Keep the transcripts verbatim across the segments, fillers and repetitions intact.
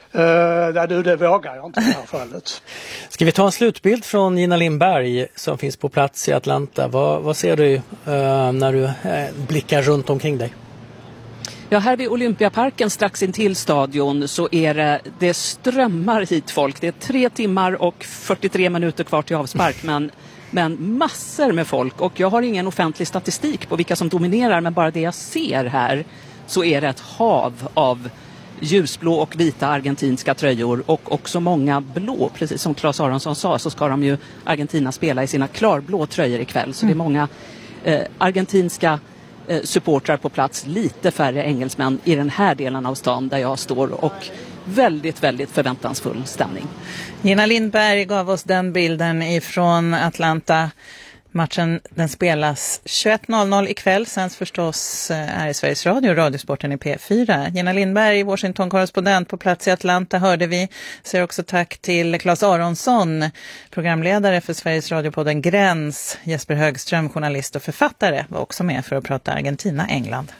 Uh, det, det vågar jag inte i det här fallet. Ska vi ta en slutbild från Gina Lindberg som finns på plats i Atlanta? Vad, vad ser du uh, när du uh, blickar runt omkring dig? Ja, här vid Olympiaparken strax in till stadion så är det, det strömmar hit folk. Det är tre timmar och fyrtiotre minuter kvar till avspark, men, men massor med folk. Och jag har ingen offentlig statistik på vilka som dominerar, men bara det jag ser här så är det ett hav av ljusblå och vita argentinska tröjor och också många blå. Precis som Claes Aronsson sa så ska de ju Argentina spela i sina klarblå tröjor ikväll. Så mm. det är många eh, argentinska eh, supportrar på plats, lite färre engelsmän i den här delen av stan där jag står, och väldigt, väldigt förväntansfull stämning. Gina Lindberg gav oss den bilden ifrån Atlanta. Matchen den spelas tjugoett noll noll ikväll, sänds förstås här i Sveriges Radio, Radiosporten i P fyra. Gina Lindberg, Washington-korrespondent på plats i Atlanta, hörde vi. Säger också tack till Claes Aronsson, programledare för Sveriges Radio-podden Gräns. Jesper Högström, journalist och författare, var också med för att prata Argentina-England.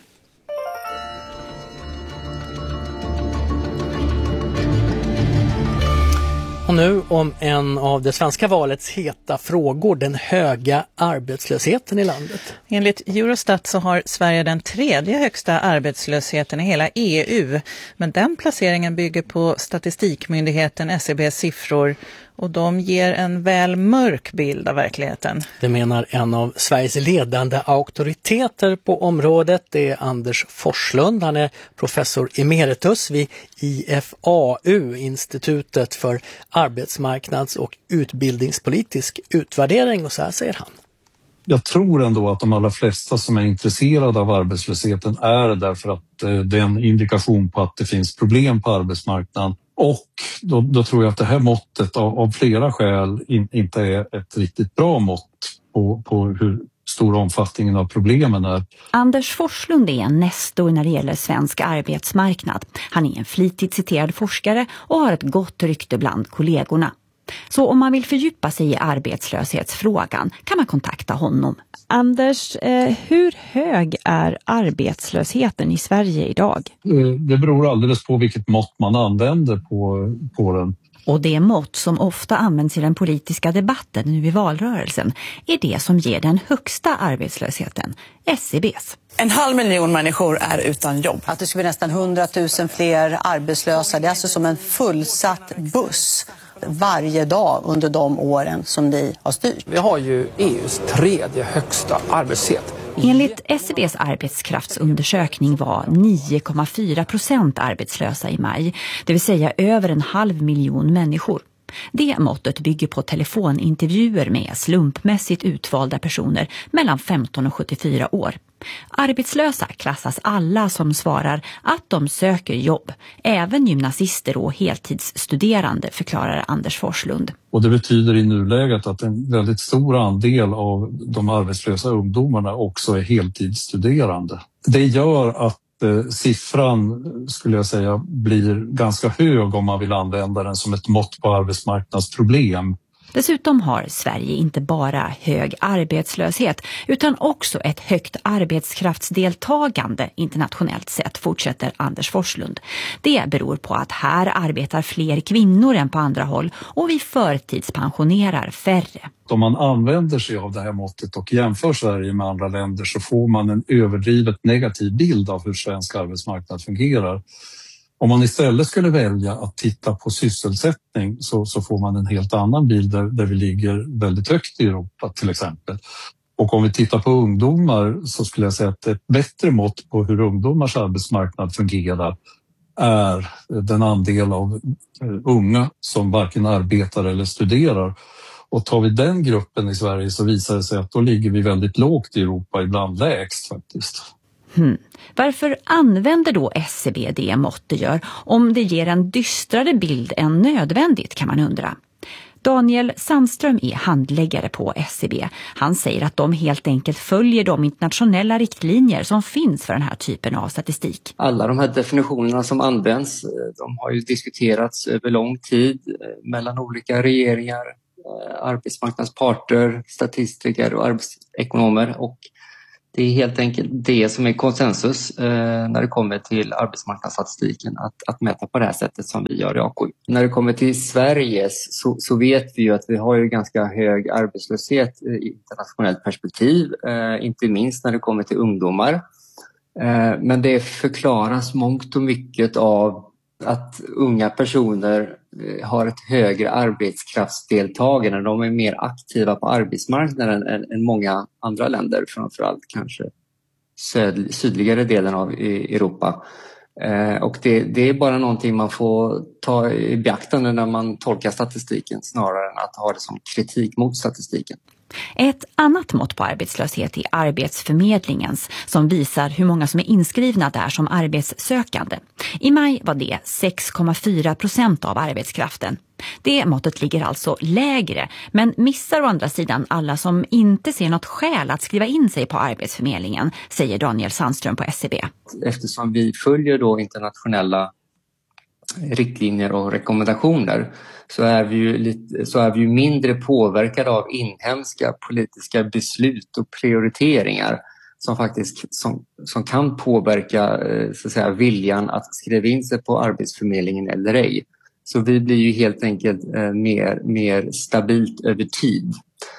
Och nu om en av det svenska valets heta frågor, den höga arbetslösheten i landet. Enligt Eurostat så har Sverige den tredje högsta arbetslösheten i hela E U. Men den placeringen bygger på statistikmyndigheten S C B:s siffror, och de ger en väl mörk bild av verkligheten. Det menar en av Sveriges ledande auktoriteter på området. Det är Anders Forslund. Han är professor emeritus vid I F A U, Institutet för arbetsmarknads- och utbildningspolitisk utvärdering. Och så här säger han. Jag tror ändå att de allra flesta som är intresserade av arbetslösheten är därför att det är en indikation på att det finns problem på arbetsmarknaden. Och då, då tror jag att det här måttet av, av flera skäl in, inte är ett riktigt bra mått på, på hur stor omfattningen av problemen är. Anders Forslund är en nestor när det gäller svensk arbetsmarknad. Han är en flitigt citerad forskare och har ett gott rykte bland kollegorna. Så om man vill fördjupa sig i arbetslöshetsfrågan kan man kontakta honom. Anders, eh, hur hög är arbetslösheten i Sverige idag? Det beror alldeles på vilket mått man använder på, på den. Och det mått som ofta används i den politiska debatten nu i valrörelsen är det som ger den högsta arbetslösheten, S C B:s. En halv miljon människor är utan jobb. Att det skulle bli nästan hundratusen fler arbetslösa, det är alltså som en fullsatt buss varje dag under de åren som ni har styrt. Vi har ju E U:s tredje högsta arbetslöshet. Enligt S C B:s arbetskraftsundersökning var nio komma fyra procent arbetslösa i maj, det vill säga över en halv miljon människor. Det måttet bygger på telefonintervjuer med slumpmässigt utvalda personer mellan femton och sjuttiofyra år. Arbetslösa klassas alla som svarar att de söker jobb, även gymnasister och heltidsstuderande, förklarar Anders Forslund. Och det betyder i nuläget att en väldigt stor andel av de arbetslösa ungdomarna också är heltidsstuderande. Det gör att siffran, skulle jag säga, blir ganska hög om man vill använda den som ett mått på arbetsmarknadsproblem. Dessutom har Sverige inte bara hög arbetslöshet utan också ett högt arbetskraftsdeltagande internationellt sett, fortsätter Anders Forslund. Det beror på att här arbetar fler kvinnor än på andra håll och vi förtidspensionerar färre. Om man använder sig av det här måttet och jämför Sverige med andra länder så får man en överdrivet negativ bild av hur svensk arbetsmarknad fungerar. Om man istället skulle välja att titta på sysselsättning så, så får man en helt annan bild där, där vi ligger väldigt högt i Europa till exempel. Och om vi tittar på ungdomar så skulle jag säga att ett bättre mått på hur ungdomars arbetsmarknad fungerar är den andel av unga som varken arbetar eller studerar. Och tar vi den gruppen i Sverige så visar det sig att då ligger vi väldigt lågt i Europa, ibland lägst faktiskt. Hmm. Varför använder då S C B det mått det gör om det ger en dystrare bild än nödvändigt, kan man undra. Daniel Sandström är handläggare på S C B. Han säger att de helt enkelt följer de internationella riktlinjer som finns för den här typen av statistik. Alla de här definitionerna som används, de har ju diskuterats över lång tid mellan olika regeringar, arbetsmarknadsparter, statistiker och arbetsekonomer, och Det är helt enkelt det som är konsensus eh, när det kommer till arbetsmarknadsstatistiken, att, att mäta på det här sättet som vi gör i A K U. När det kommer till Sverige så, så vet vi ju att vi har ju ganska hög arbetslöshet i internationellt perspektiv, eh, inte minst när det kommer till ungdomar. Eh, men det förklaras mångt och mycket av att unga personer har ett högre arbetskraftsdeltagande. De är mer aktiva på arbetsmarknaden än, än många andra länder, framförallt kanske söd, sydligare delen av Europa. Eh, och det, det är bara någonting man får ta i beaktande när man tolkar statistiken, snarare än att ha det som kritik mot statistiken. Ett annat mått på arbetslöshet är Arbetsförmedlingens, som visar hur många som är inskrivna där som arbetssökande. I maj var det sex komma fyra procent av arbetskraften. Det måttet ligger alltså lägre, men missar å andra sidan alla som inte ser något skäl att skriva in sig på Arbetsförmedlingen, säger Daniel Sandström på S C B. Eftersom vi följer då internationella riktlinjer och rekommendationer så är vi ju, lite, så är vi ju mindre påverkade av inhemska politiska beslut och prioriteringar som faktiskt som, som kan påverka så att säga, viljan att skriva in sig på Arbetsförmedlingen eller ej. Så vi blir ju helt enkelt eh, mer, mer stabilt över tid.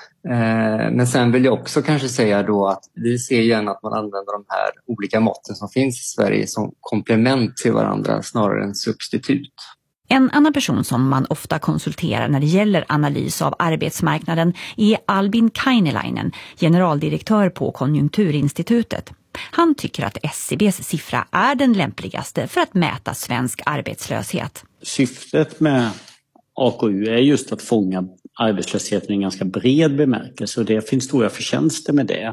Eh, men sen vill jag också kanske säga då att vi ser gärna att man använder de här olika måtten som finns i Sverige som komplement till varandra snarare än substitut. En annan person som man ofta konsulterar när det gäller analys av arbetsmarknaden är Albin Kainelainen, generaldirektör på Konjunkturinstitutet. Han tycker att S C B:s siffra är den lämpligaste för att mäta svensk arbetslöshet. Syftet med A K U är just att fånga arbetslösheten i en ganska bred bemärkelse och det finns stora förtjänster med det.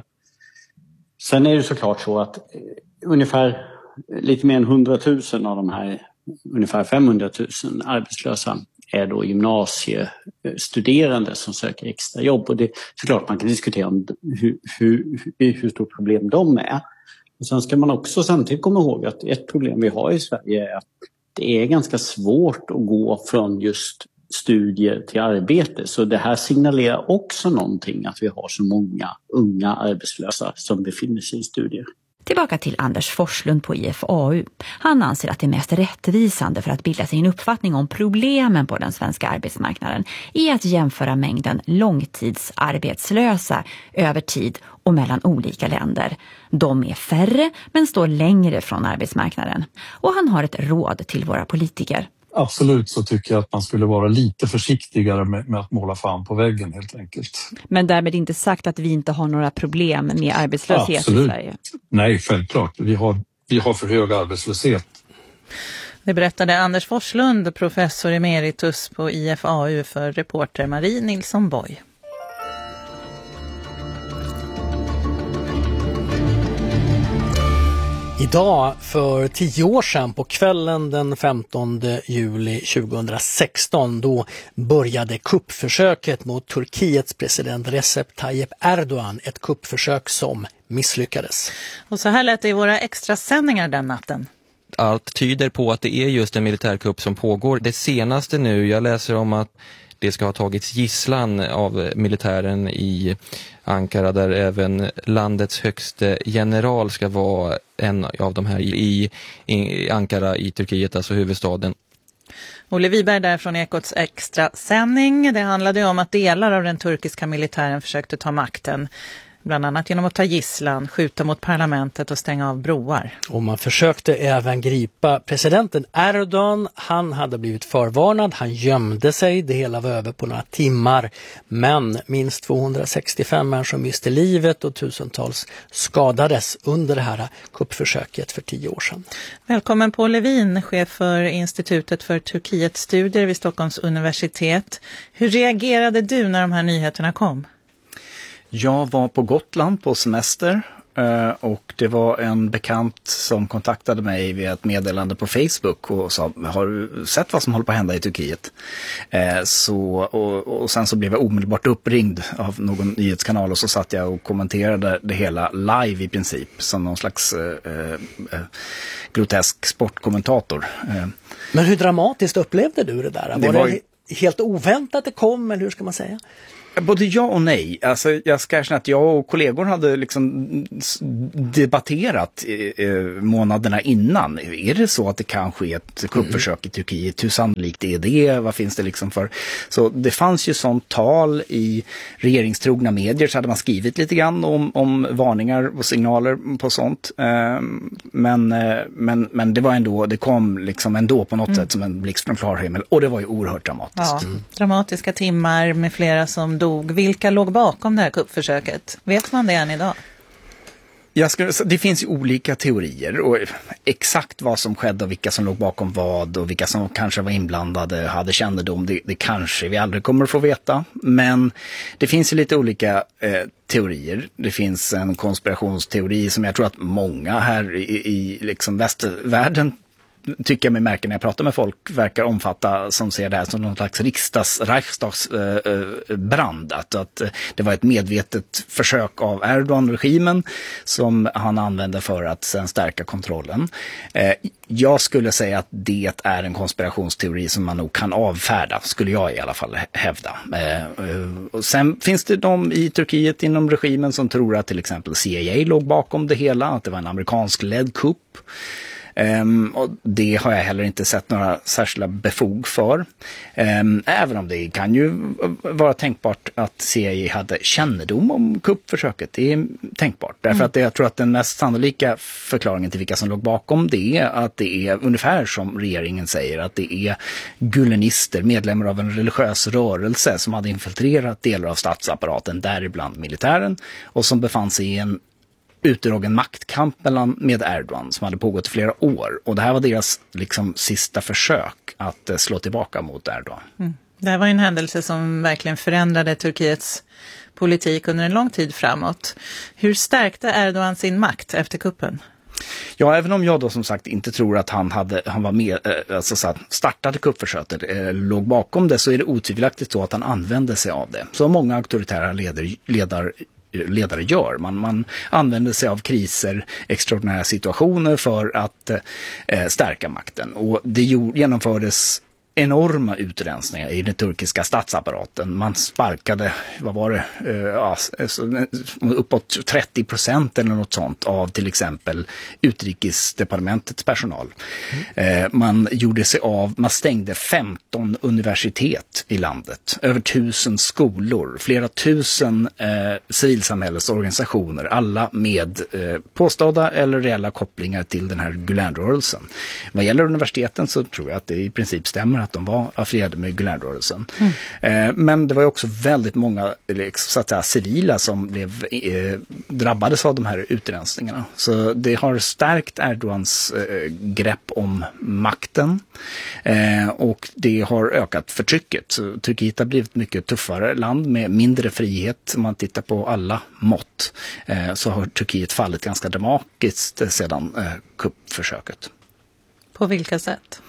Sen är det såklart så att ungefär lite mer än hundratusen av de här ungefär femhundratusen arbetslösa är då gymnasiestuderande som söker extra jobb. Och det är såklart man kan diskutera om hur, hur, hur stort problem de är. Och sen ska man också samtidigt komma ihåg att ett problem vi har i Sverige är att det är ganska svårt att gå från just studier till arbete. Så det här signalerar också någonting att vi har så många unga arbetslösa som befinner sig i studier. Tillbaka till Anders Forslund på I F A U. Han anser att det mest rättvisande för att bilda sig en uppfattning om problemen på den svenska arbetsmarknaden är att jämföra mängden långtidsarbetslösa över tid och mellan olika länder. De är färre men står längre från arbetsmarknaden. Och han har ett råd till våra politiker. Absolut så tycker jag att man skulle vara lite försiktigare med, med att måla fan på väggen helt enkelt. Men därmed inte sagt att vi inte har några problem med arbetslöshet Absolut. i Sverige. Nej, självklart. Vi har, vi har för hög arbetslöshet. Det berättade Anders Forslund, professor emeritus på I F A U, för reporter Marie Nilsson Boy. Idag för tio år sedan på kvällen den femtonde juli tjugohundrasexton då började kuppförsöket mot Turkiets president Recep Tayyip Erdogan, ett kuppförsök som misslyckades. Och så här lät det i våra extra sändningar den natten. Allt tyder på att det är just en militärkupp som pågår. Det senaste nu, jag läser om att det ska ha tagits gisslan av militären i Ankara, där även landets högste general ska vara en av de här i, i Ankara i Turkiet, alltså huvudstaden. Olle Wiberg där från Ekots extra sändning. Det handlade om att delar av den turkiska militären försökte ta makten. Bland annat genom att ta gisslan, skjuta mot parlamentet och stänga av broar. Och man försökte även gripa presidenten Erdogan. Han hade blivit förvarnad, han gömde sig, det hela var över på några timmar. Men minst tvåhundrasextiofem människor miste livet och tusentals skadades under det här kuppförsöket för tio år sedan. Välkommen Paul Levin, chef för Institutet för Turkiets studier vid Stockholms universitet. Hur reagerade du när de här nyheterna kom? Jag var på Gotland på semester och det var en bekant som kontaktade mig via ett meddelande på Facebook och sa, har du sett vad som håller på att hända i Turkiet? Så, och, och sen så blev jag omedelbart uppringd av någon nyhetskanal och så satt jag och kommenterade det hela live i princip som någon slags eh, eh, grotesk sportkommentator. Men hur dramatiskt upplevde du det där? Var det, var det helt oväntat det kom, eller hur ska man säga? Både ja och nej. Alltså, jag ska erkänna att jag och kollegor hade liksom debatterat eh, månaderna innan. Är det så att det kan ske ett kuppförsök i Turkiet? Hur sannolikt är det? Vad finns det liksom för? Så det fanns ju sånt tal i regeringstrogna medier, så hade man skrivit lite grann om, om varningar och signaler på sånt. Eh, men, eh, men, men det var ändå, det kom liksom ändå på något mm. sätt som en blixt från klar himmel. Och det var ju oerhört dramatiskt. Ja, mm. dramatiska timmar med flera som dog. Vilka låg bakom det här kuppförsöket? Vet man det än idag? Jag skulle, det finns ju olika teorier och exakt vad som skedde och vilka som låg bakom vad och vilka som kanske var inblandade, hade kännedom, det, det kanske vi aldrig kommer att få veta. Men det finns ju lite olika eh, teorier. Det finns en konspirationsteori som jag tror att många här i, i liksom västvärlden tycker jag mig märker när jag pratar med folk verkar omfatta, som ser det här som någon slags riksdags, riksdagsbrand. Att, att det var ett medvetet försök av Erdogan-regimen som han använde för att sen stärka kontrollen. Eh, jag skulle säga att det är en konspirationsteori som man nog kan avfärda, skulle jag i alla fall hävda. Eh, och sen finns det de i Turkiet inom regimen som tror att till exempel C I A låg bakom det hela, att det var en amerikansk-ledd kupp. Um, och det har jag heller inte sett några särskilda befog för. Um, även om det kan ju vara tänkbart att C I A hade kännedom om kuppförsöket. Det är tänkbart. Därför mm. att det, jag tror att den mest sannolika förklaringen till vilka som låg bakom det är att det är ungefär som regeringen säger, att det är gulenister, medlemmar av en religiös rörelse som hade infiltrerat delar av statsapparaten, däribland militären, och som befann sig i en utdragen maktkamp mellan, med Erdogan som hade pågått i flera år. Och det här var deras liksom sista försök att eh, slå tillbaka mot Erdogan. Mm. Det här var en händelse som verkligen förändrade Turkiets politik under en lång tid framåt. Hur stärkte Erdogan sin makt efter kuppen? Ja, även om jag då som sagt inte tror att han, hade, han var med, eh, alltså så att startade kuppförsöket, eh, låg bakom det, så är det otvivelaktigt så att han använde sig av det. Så många auktoritära ledare, ledare ledare gör. Man, man använder sig av kriser, extraordinära situationer för att eh, stärka makten. Och det genomfördes enorma utrensningar i den turkiska statsapparaten. Man sparkade, vad var det, uh, ja, uppåt trettio procent eller något sånt av till exempel utrikesdepartementets personal. Mm. Uh, man gjorde sig av, man stängde femton universitet i landet, över tusen skolor, flera tusen uh, civilsamhällesorganisationer, alla med uh, påstådda eller reella kopplingar till den här Gülenrörelsen. Vad gäller universiteten så tror jag att det i princip stämmer att de var affilierade med Gülenrörelsen. Mm. Eh, men det var ju också väldigt många så att säga, civila som blev eh, drabbades av de här utrensningarna. Så det har stärkt Erdogans eh, grepp om makten eh, och det har ökat förtrycket. Så Turkiet har blivit ett mycket tuffare land med mindre frihet. Om man tittar på alla mått eh, så har Turkiet fallit ganska dramatiskt sedan eh, kuppförsöket. På vilka sätt?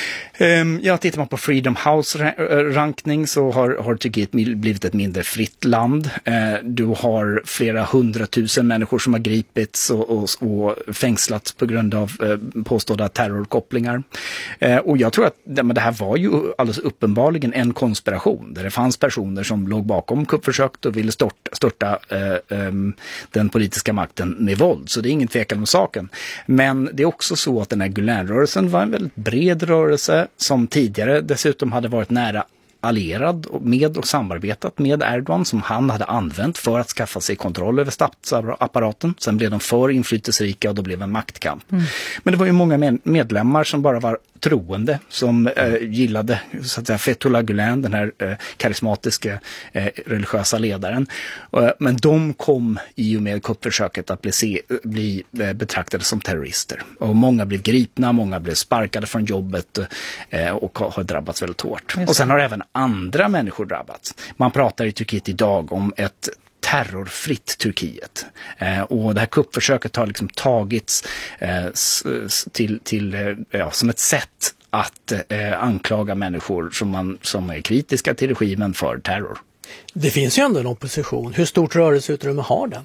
Ja, tittar man på Freedom House-rankning så har, har Turkiet blivit ett mindre fritt land. Du har flera hundratusen människor som har gripits och, och, och fängslats på grund av påstådda terrorkopplingar. Och jag tror att det här var ju alldeles uppenbarligen en konspiration där det fanns personer som låg bakom kuppförsöket och ville störta, störta äh, äh, den politiska makten med våld. Så det är ingen tvekan om saken. Men det är också så att den här Gülenrörelsen var en väldigt bred rörelse som tidigare dessutom hade varit nära allierad med och samarbetat med Erdogan, som han hade använt för att skaffa sig kontroll över statsapparaten. Sen blev de för inflytelserika och då blev en maktkamp. Mm. Men det var ju många medlemmar som bara var troende, som eh, gillade så att säga, Fethullah Gülen, den här eh, karismatiska eh, religiösa ledaren. Uh, men de kom i och med kuppförsöket att bli, se, bli eh, betraktade som terrorister. Och många blev gripna, många blev sparkade från jobbet eh, och har drabbats väldigt hårt. Och sen har även andra människor drabbats. Man pratar i Turkiet idag om ett terrorfritt Turkiet. Eh, och det här kuppförsöket har liksom tagits eh, s- till, till eh, ja, som ett sätt att eh, anklaga människor som, man, som är kritiska till regimen för terror. Det finns ju ändå en opposition. Hur stort rörelseutrymme har den?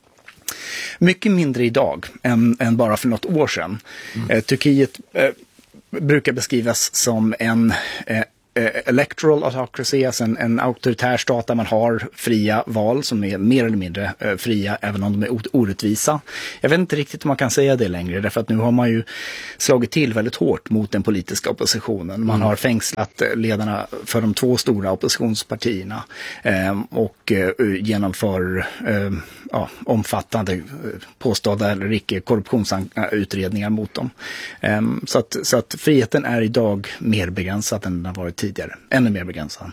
Mycket mindre idag än, än bara för något år sedan. Mm. Eh, Turkiet eh, brukar beskrivas som en... Eh, electoral autocracy, alltså en, en auktoritär stat där man har fria val som är mer eller mindre eh, fria, även om de är orättvisa. Jag vet inte riktigt om man kan säga det längre, därför att nu har man ju slagit till väldigt hårt mot den politiska oppositionen. Man mm. har fängslat ledarna för de två stora oppositionspartierna eh, och eh, genomför eh, ja, omfattande eh, påstådda eller icke korruptionsutredningar mot dem. Eh, så, att, så att friheten är idag mer begränsad än den har varit tidigare. Ännu mer begränsad.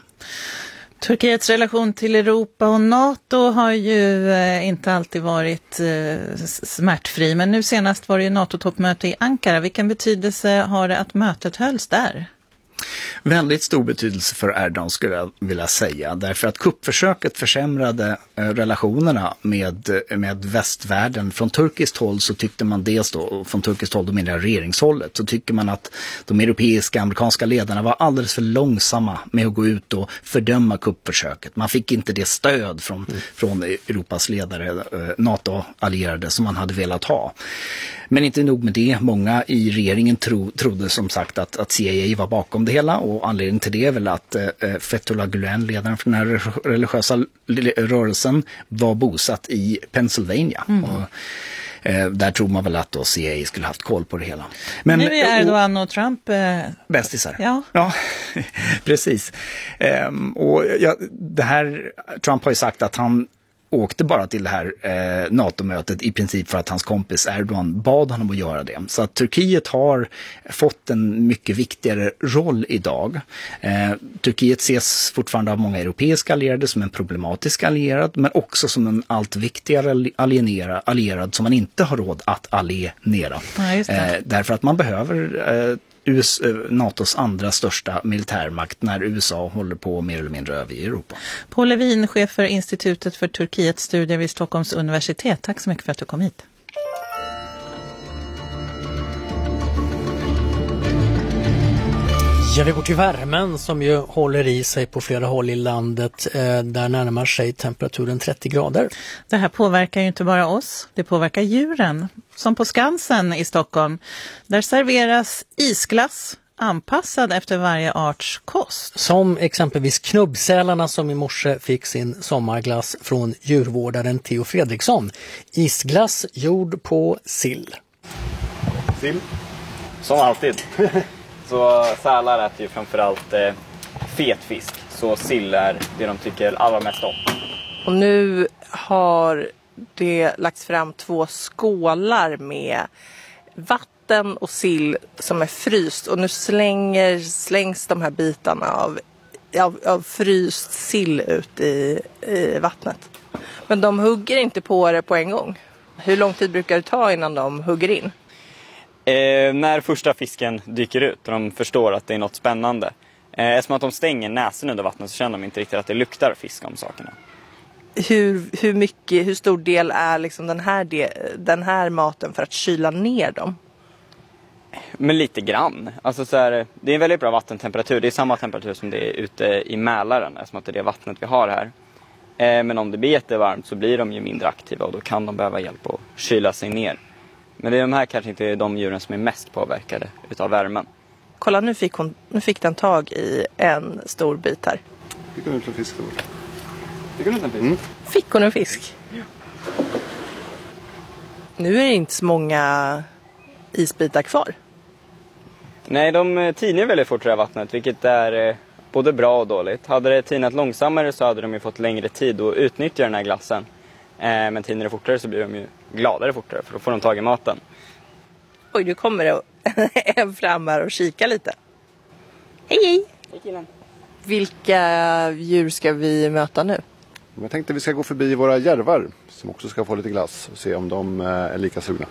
Turkiets relation till Europa och NATO har ju eh, inte alltid varit eh, smärtfri, men nu senast var det ju NATO-toppmöte i Ankara. Vilken betydelse har det att mötet hölls där? Väldigt stor betydelse för Erdogan skulle jag vilja säga, därför att kuppförsöket försämrade eh, relationerna med, med västvärlden. Från turkiskt håll så tyckte man dels då, och från turkiskt håll då menar regeringshållet, så tycker man att de europeiska, amerikanska ledarna var alldeles för långsamma med att gå ut och fördöma kuppförsöket. Man fick inte det stöd från, mm. från Europas ledare, eh, NATO-allierade, som man hade velat ha. Men inte nog med det, många i regeringen tro, trodde som sagt att, att C I A var bakom det hela, och anledningen till det är väl att eh, Fethullah Gülen, ledaren för den här religiösa rörelsen, var bosatt i Pennsylvania. Mm. Och, eh, där tror man väl att då C I A skulle haft koll på det hela. Men nu är Erdogan och Trump eh... bästisar. Ja, ja precis. Ehm, och ja, det här, Trump har ju sagt att han åkte bara till det här eh, NATO-mötet i princip för att hans kompis Erdogan bad honom att göra det. Så att Turkiet har fått en mycket viktigare roll idag. Eh, Turkiet ses fortfarande av många europeiska allierade som en problematisk allierad, men också som en allt viktigare alienera, allierad som man inte har råd att alienera. Ja, just det. Eh, därför att man behöver eh, U S, NATOs andra största militärmakt när U S A håller på mer eller mindre över i Europa. Paul Levin, chef för Institutet för Turkiets studier vid Stockholms universitet. Tack så mycket för att du kom hit. Ja, vi går till värmen som ju håller i sig på flera håll i landet. Eh, där närmar sig temperaturen trettio grader. Det här påverkar ju inte bara oss, det påverkar djuren. Som på Skansen i Stockholm. Där serveras isglass anpassad efter varje arts kost. Som exempelvis knubbsälarna som i morse fick sin sommarglass från djurvårdaren Theo Fredriksson. Isglass gjord på sill. Sill, som alltid. Så sälar äter ju framförallt eh, fet fisk. Så sill är det de tycker allra mest om. Och nu har det lagts fram två skålar med vatten och sill som är fryst. Och nu slänger, slängs de här bitarna av, av, av fryst sill ut i, i vattnet. Men de hugger inte på det på en gång. Hur lång tid brukar det ta innan de hugger in? Eh, när första fisken dyker ut och de förstår att det är något spännande. Eh, eftersom att de stänger näsen under vattnet så känner de inte riktigt att det luktar fisk om sakerna. Hur, hur mycket, hur stor del är liksom den, här del, den här maten för att kyla ner dem? Men lite grann. Alltså så här, det är en väldigt bra vattentemperatur. Det är samma temperatur som det är ute i Mälaren, eftersom att det är det vattnet vi har här. Eh, men om det blir jättevarmt så blir de ju mindre aktiva och då kan de behöva hjälp att kyla sig ner. Men det är de här kanske inte är de djuren som är mest påverkade utav värmen. Kolla, nu fick, hon, nu fick den tag i en stor bit här. Fick hon ut en fisk då? Fick hon ut en fisk? Mm. Fick hon en fisk? Ja. Nu är det inte så många isbitar kvar. Nej, de tinar väldigt fort i det här vattnet, vilket är både bra och dåligt. Hade det tinat långsammare så hade de ju fått längre tid att utnyttja den här glassen. Men tinar det fortare så blir de ju gladare fortare, för då får de tag i maten. Oj, nu kommer det en fram här och kika lite. Hej, hej! Hej killen. Vilka djur ska vi möta nu? Jag tänkte vi ska gå förbi våra järvar som också ska få lite glass och se om de är lika sugna.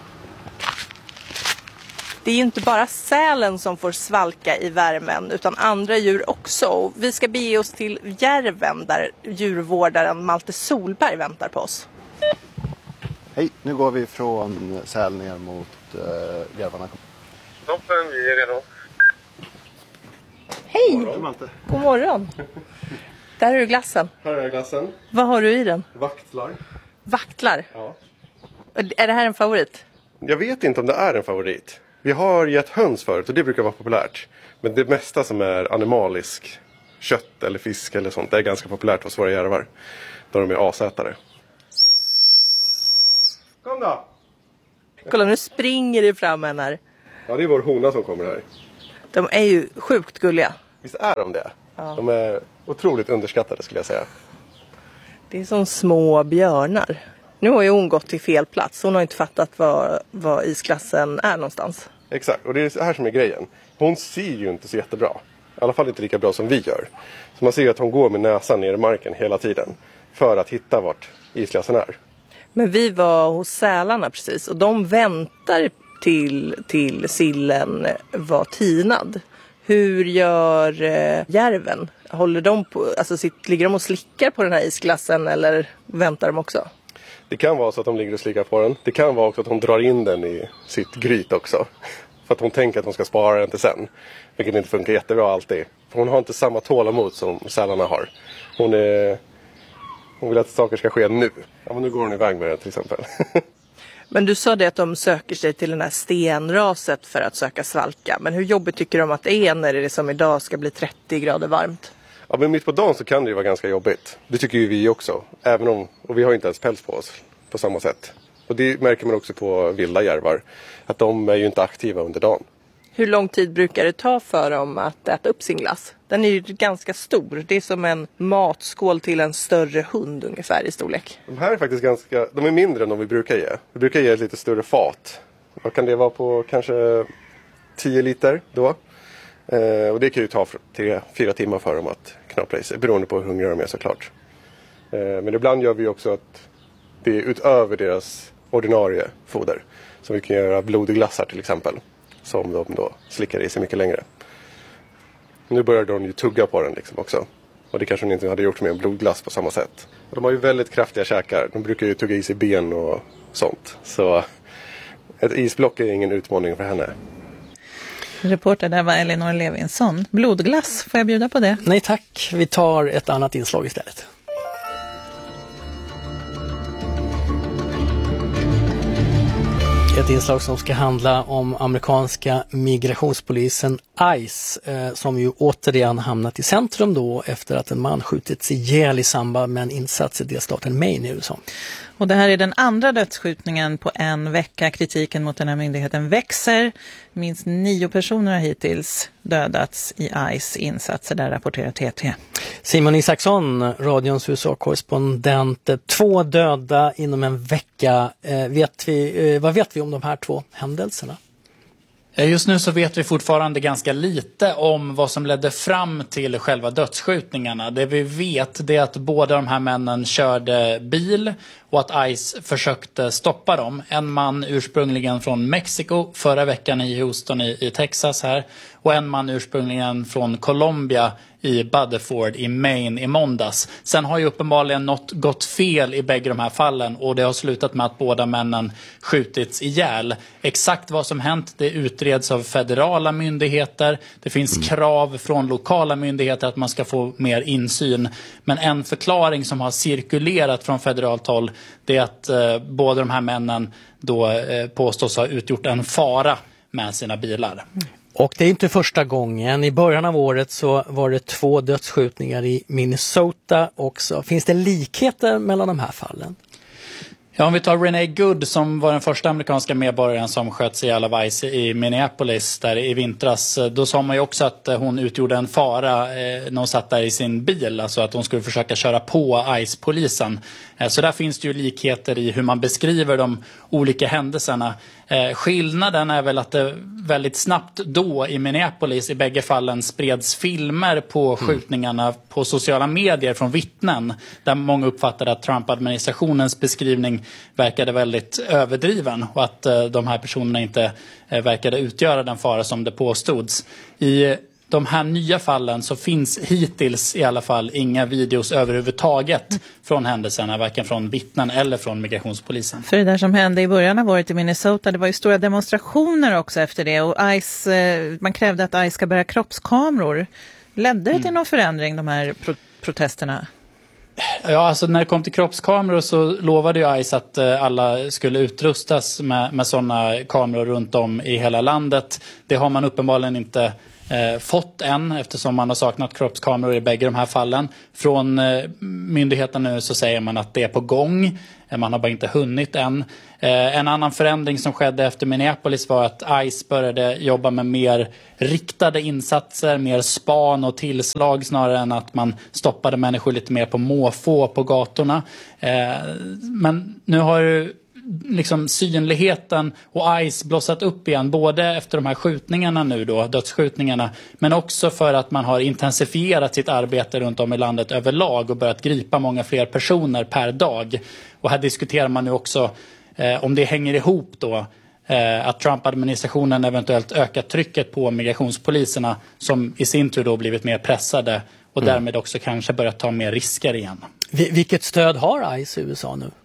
Det är ju inte bara sälen som får svalka i värmen utan andra djur också. Vi ska bege oss till Järven där djurvårdaren Malte Solberg väntar på oss. Hej, nu går vi från säl ner mot uh, järvarna. Toppen, vi är redo. Hej! God morgon, Malte. God morgon. Där har du glassen. Här är glassen. Vad har du i den? Vaktlar. Vaktlar? Ja. Är det här en favorit? Jag vet inte om det är en favorit. Vi har gett höns förut och det brukar vara populärt. Men det mesta som är animalisk kött eller fisk eller sånt. Det är ganska populärt hos våra järvar. Då de är asätare. Kom då! Kolla, nu springer det fram en här. Ja, det är vår hona som kommer här. De är ju sjukt gulliga. Visst är de det? Ja. De är otroligt underskattade skulle jag säga. Det är som små björnar. Nu har ju hon gått till fel plats. Hon har inte fattat var, var isglassen är någonstans. Exakt, och det är det här som är grejen. Hon ser ju inte så jättebra. I alla fall inte lika bra som vi gör. Så man ser att hon går med näsan ner i marken hela tiden. För att hitta vart isglassen är. Men vi var hos sälarna precis. Och de väntar till, till sillen var tinad. Hur gör eh, järven? Håller de på, alltså sitt, ligger de och slickar på den här isglassen eller väntar de också? Det kan vara så att de ligger och slickar på den. Det kan vara också att hon drar in den i sitt gryt också. För att hon tänker att hon ska spara den till sen. Vilket inte funkar jättebra alltid. För hon har inte samma tålamod som sälarna har. Hon, är, hon vill att saker ska ske nu. Ja, men nu går hon iväg med den till exempel. Men du sa det att de söker sig till den här stenraset för att söka svalka. Men hur jobbigt tycker de att det är när det som idag ska bli trettio grader varmt? Ja, men mitt på dagen så kan det ju vara ganska jobbigt. Det tycker ju vi också. Även om, och vi har inte ens päls på oss på samma sätt. Och det märker man också på vilda järvar. Att de är ju inte aktiva under dagen. Hur lång tid brukar det ta för dem att äta upp sin glass? Den är ju ganska stor. Det är som en matskål till en större hund ungefär i storlek. De här är faktiskt ganska, de är mindre än de vi brukar ge. Vi brukar ge ett lite större fat. Vad kan det vara på kanske tio liter då? Eh, och det kan ju ta tre, fyra timmar för dem att knapra i sig. Beroende på hur hungriga de är såklart. Eh, men ibland gör vi också att det är utöver deras ordinarie foder. Så vi kan göra bloddglassar till exempel. Som de då slickar i sig mycket längre. Nu börjar de ju tugga på den liksom också. Och det kanske de inte hade gjort med en blodglass på samma sätt. Och de har ju väldigt kraftiga käkar. De brukar ju tugga i sig ben och sånt. Så ett isblock är ingen utmaning för henne. Reporter där var Elinor Levinsson. Blodglass, får jag bjuda på det? Nej tack, vi tar ett annat inslag istället. Ett inslag som ska handla om amerikanska migrationspolisen ICE eh, som ju återigen hamnat i centrum då efter att en man skjutits ihjäl i samband med en insats i delstaten Maine i U S A. Och det här är den andra dödsskjutningen på en vecka. Kritiken mot den här myndigheten växer. Minst nio personer har hittills dödats i ICE insatser, där rapporterar T T. Simon Isaksson, radions U S A-korrespondent. Två döda inom en vecka. Eh, vet vi, eh, vad vet vi om de här två händelserna? Just nu så vet vi fortfarande ganska lite om vad som ledde fram till själva dödsskjutningarna. Det vi vet det är att båda de här männen körde bil och att ICE försökte stoppa dem. En man ursprungligen från Mexiko, förra veckan i Houston i, i Texas här. Och en man ursprungligen från Colombia i Budford i Maine i måndags. Sen har ju uppenbarligen något gått fel i bägge de här fallen och det har slutat med att båda männen skjutits ihjäl. Exakt vad som hänt, det utreds av federala myndigheter. Det finns mm. krav från lokala myndigheter att man ska få mer insyn. Men en förklaring som har cirkulerat från federalt håll, det är att eh, båda de här männen då eh, påstås ha utgjort en fara med sina bilar. Mm. Och det är inte första gången. I början av året så var det två dödsskjutningar i Minnesota också. Finns det likheter mellan de här fallen? Ja, om vi tar Renee Good som var den första amerikanska medborgaren som sköts ihjäl av ICE i Minneapolis där i vintras. Då sa man ju också att hon utgjorde en fara eh, när hon satt där i sin bil. Alltså att hon skulle försöka köra på ICE-polisen. Eh, så där finns det ju likheter i hur man beskriver de olika händelserna. Eh, skillnaden är väl att det väldigt snabbt då i Minneapolis i bägge fallen spreds filmer på skjutningarna mm. på sociala medier från vittnen. Där många uppfattade att Trump-administrationens beskrivning verkade väldigt överdriven och att eh, de här personerna inte eh, verkade utgöra den fara som det påstods. I de här nya fallen så finns hittills i alla fall inga videos överhuvudtaget från händelserna, varken från vittnen eller från migrationspolisen. För det där som hände i början av året i Minnesota, det var ju stora demonstrationer också efter det och ICE, man krävde att ICE ska bära kroppskameror. Ledde det till någon förändring, de här pro- protesterna? Ja, alltså när det kom till kroppskameror så lovade ju ICE att eh, alla skulle utrustas med, med sådana kameror runt om i hela landet. Det har man uppenbarligen inte eh, fått än, eftersom man har saknat kroppskameror i bägge de här fallen. Från eh, myndigheten nu så säger man att det är på gång. Man har bara inte hunnit än. Eh, en annan förändring som skedde efter Minneapolis var att ICE började jobba med mer riktade insatser, mer span och tillslag snarare än att man stoppade människor lite mer på måfå på gatorna. Eh, men nu har ju liksom synligheten och ICE blossat upp igen, både efter de här skjutningarna nu då, dödsskjutningarna, men också för att man har intensifierat sitt arbete runt om i landet överlag och börjat gripa många fler personer per dag. Och här diskuterar man nu också eh, om det hänger ihop då eh, att Trump-administrationen eventuellt ökat trycket på migrationspoliserna som i sin tur då blivit mer pressade och mm. därmed också kanske börjat ta mer risker igen. Vil- vilket stöd har ICE i U S A nu?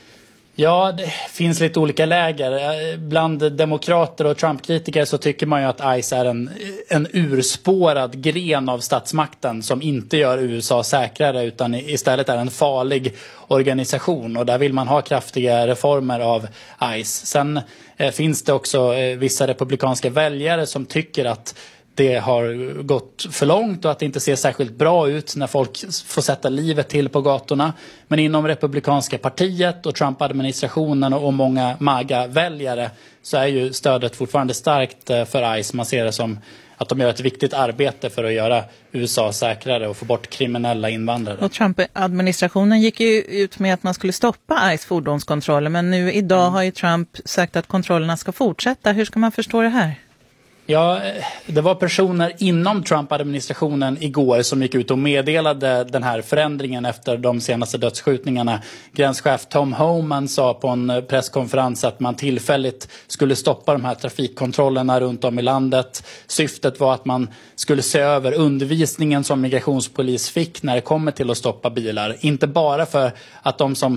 Ja, det finns lite olika läger. Bland demokrater och Trump-kritiker så tycker man ju att ICE är en, en urspårad gren av statsmakten som inte gör U S A säkrare utan istället är en farlig organisation. Och där vill man ha kraftiga reformer av ICE. Sen eh, finns det också eh, vissa republikanska väljare som tycker att det har gått för långt och att det inte ser särskilt bra ut när folk får sätta livet till på gatorna. Men inom republikanska partiet och Trump-administrationen och många MAGA-väljare så är ju stödet fortfarande starkt för ICE. Man ser det som att de gör ett viktigt arbete för att göra U S A säkrare och få bort kriminella invandrare. Och Trump-administrationen gick ju ut med att man skulle stoppa ICE fordonskontroller, men nu idag mm. har ju Trump sagt att kontrollerna ska fortsätta. Hur ska man förstå det här? Ja, det var personer inom Trump-administrationen igår som gick ut och meddelade den här förändringen efter de senaste dödsskjutningarna. Gränschef Tom Homan sa på en presskonferens att man tillfälligt skulle stoppa de här trafikkontrollerna runt om i landet. Syftet var att man skulle se över undervisningen som migrationspolis fick när det kommer till att stoppa bilar. Inte bara för att de som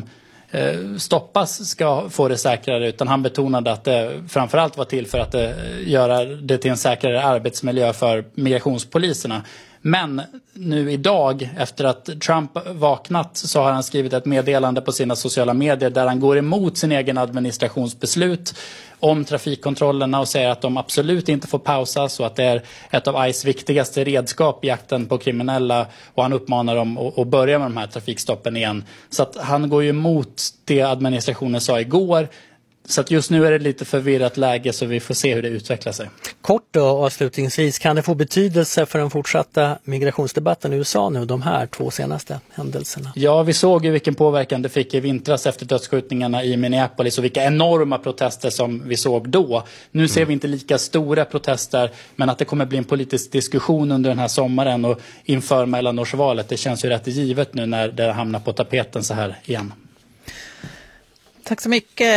stoppas ska få det säkrare, utan han betonade att det framförallt var till för att det, göra det till en säkrare arbetsmiljö för migrationspoliserna. Men nu idag, efter att Trump vaknat, så har han skrivit ett meddelande på sina sociala medier där han går emot sin egen administrationsbeslut om trafikkontrollerna och säger att de absolut inte får pausas och att det är ett av ICE viktigaste redskap i jakten på kriminella, och han uppmanar dem att, att börja med de här trafikstoppen igen. Så att han går ju emot det administrationen sa igår. Så att just nu är det lite förvirrat läge, så vi får se hur det utvecklar sig. Kort då, avslutningsvis, kan det få betydelse för den fortsatta migrationsdebatten i U S A nu, de här två senaste händelserna? Ja, vi såg ju vilken påverkan det fick i vintras efter dödsskjutningarna i Minneapolis och vilka enorma protester som vi såg då. Nu mm. ser vi inte lika stora protester, men att det kommer bli en politisk diskussion under den här sommaren och inför mellanårsvalet, det känns ju rätt givet nu när det hamnar på tapeten så här igen. Tack så mycket.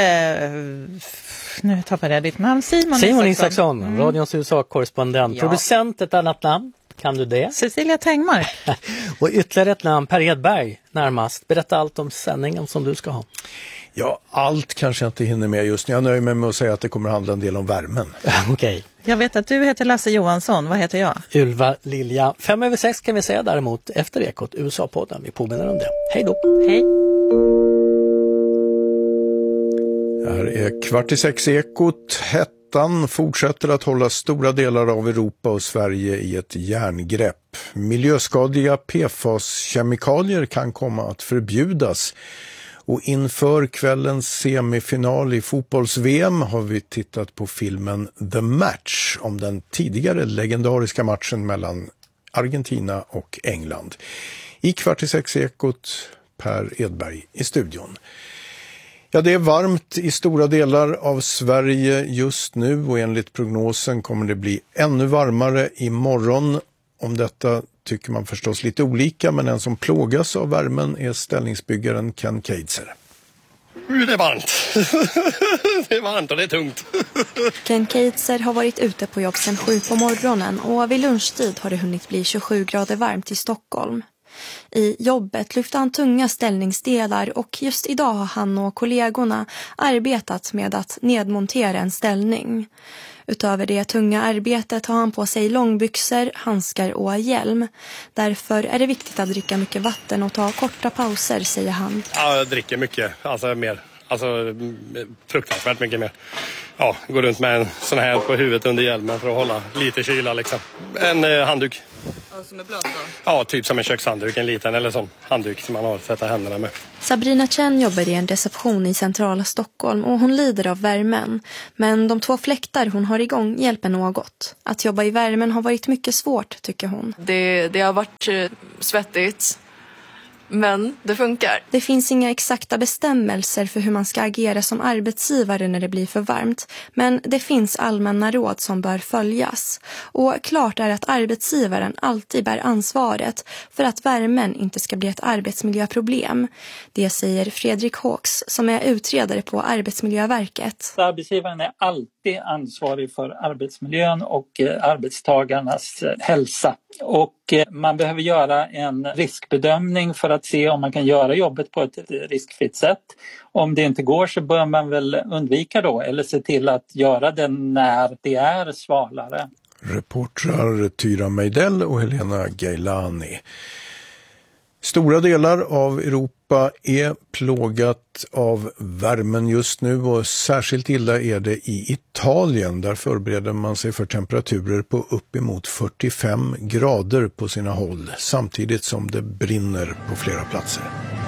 Nu tappade jag ditt namn. Simon, Simon Isaksson, mm. radions U S A-korrespondent. Ja. Producent, ett annat namn. Kan du det? Cecilia Tengmark. Och ytterligare ett namn, Per Edberg närmast. Berätta allt om sändningen som du ska ha. Ja, allt kanske jag inte hinner med just nu. Jag nöjer mig med att säga att det kommer handla en del om värmen. Okej. Okay. Jag vet att du heter Lasse Johansson. Vad heter jag? Ylva Lilja. Fem över sex kan vi säga däremot efter Ekot, U S A-podden. Vi påminner om det. Hej då. Hej. Här är kvart i sex Ekot. Hettan fortsätter att hålla stora delar av Europa och Sverige i ett järngrepp. Miljöskadliga P F A S-kemikalier kan komma att förbjudas. Och inför kvällens semifinal i fotbolls-V M har vi tittat på filmen The Match om den tidigare legendariska matchen mellan Argentina och England. I kvart i sex Ekot, Per Edberg i studion. Ja, det är varmt i stora delar av Sverige just nu och enligt prognosen kommer det bli ännu varmare imorgon. Om detta tycker man förstås lite olika, men en som plågas av värmen är ställningsbyggaren Ken Keitzer. Det är varmt. Det är varmt och det är tungt. Ken Keitzer har varit ute på jobb sedan sju på morgonen och vid lunchtid har det hunnit bli tjugosju grader varmt i Stockholm. I jobbet lyfter han tunga ställningsdelar och just idag har han och kollegorna arbetat med att nedmontera en ställning. Utöver det tunga arbetet har han på sig långbyxor, handskar och hjälm. Därför är det viktigt att dricka mycket vatten och ta korta pauser, säger han. Ja, jag dricker mycket. Alltså mer Alltså fruktansvärt mycket mer. Ja, gå runt med en sån här på huvudet under hjälmen för att hålla lite kyla liksom. En eh, handduk. Ja, som är blöt då? Ja, typ som en kökshandduk, en liten eller sån handduk som man har att tvätta händerna med. Sabrina Chen jobbar i en reception i centrala Stockholm och hon lider av värmen. Men de två fläktar hon har igång hjälper något. Att jobba i värmen har varit mycket svårt, tycker hon. Det, det har varit eh, svettigt. Men det funkar. Det finns inga exakta bestämmelser för hur man ska agera som arbetsgivare när det blir för varmt. Men det finns allmänna råd som bör följas. Och klart är att arbetsgivaren alltid bär ansvaret för att värmen inte ska bli ett arbetsmiljöproblem. Det säger Fredrik Hawks som är utredare på Arbetsmiljöverket. Arbetsgivaren är alltid ansvarig för arbetsmiljön och arbetstagarnas hälsa. Och man behöver göra en riskbedömning för att se om man kan göra jobbet på ett riskfritt sätt. Om det inte går så bör man väl undvika då eller se till att göra det när det är svalare. Reportrar Tyra Meidell och Helena Gailani. Stora delar av Europa är plågat av värmen just nu och särskilt illa är det i Italien. Där förbereder man sig för temperaturer på uppemot fyrtiofem grader på sina håll samtidigt som det brinner på flera platser.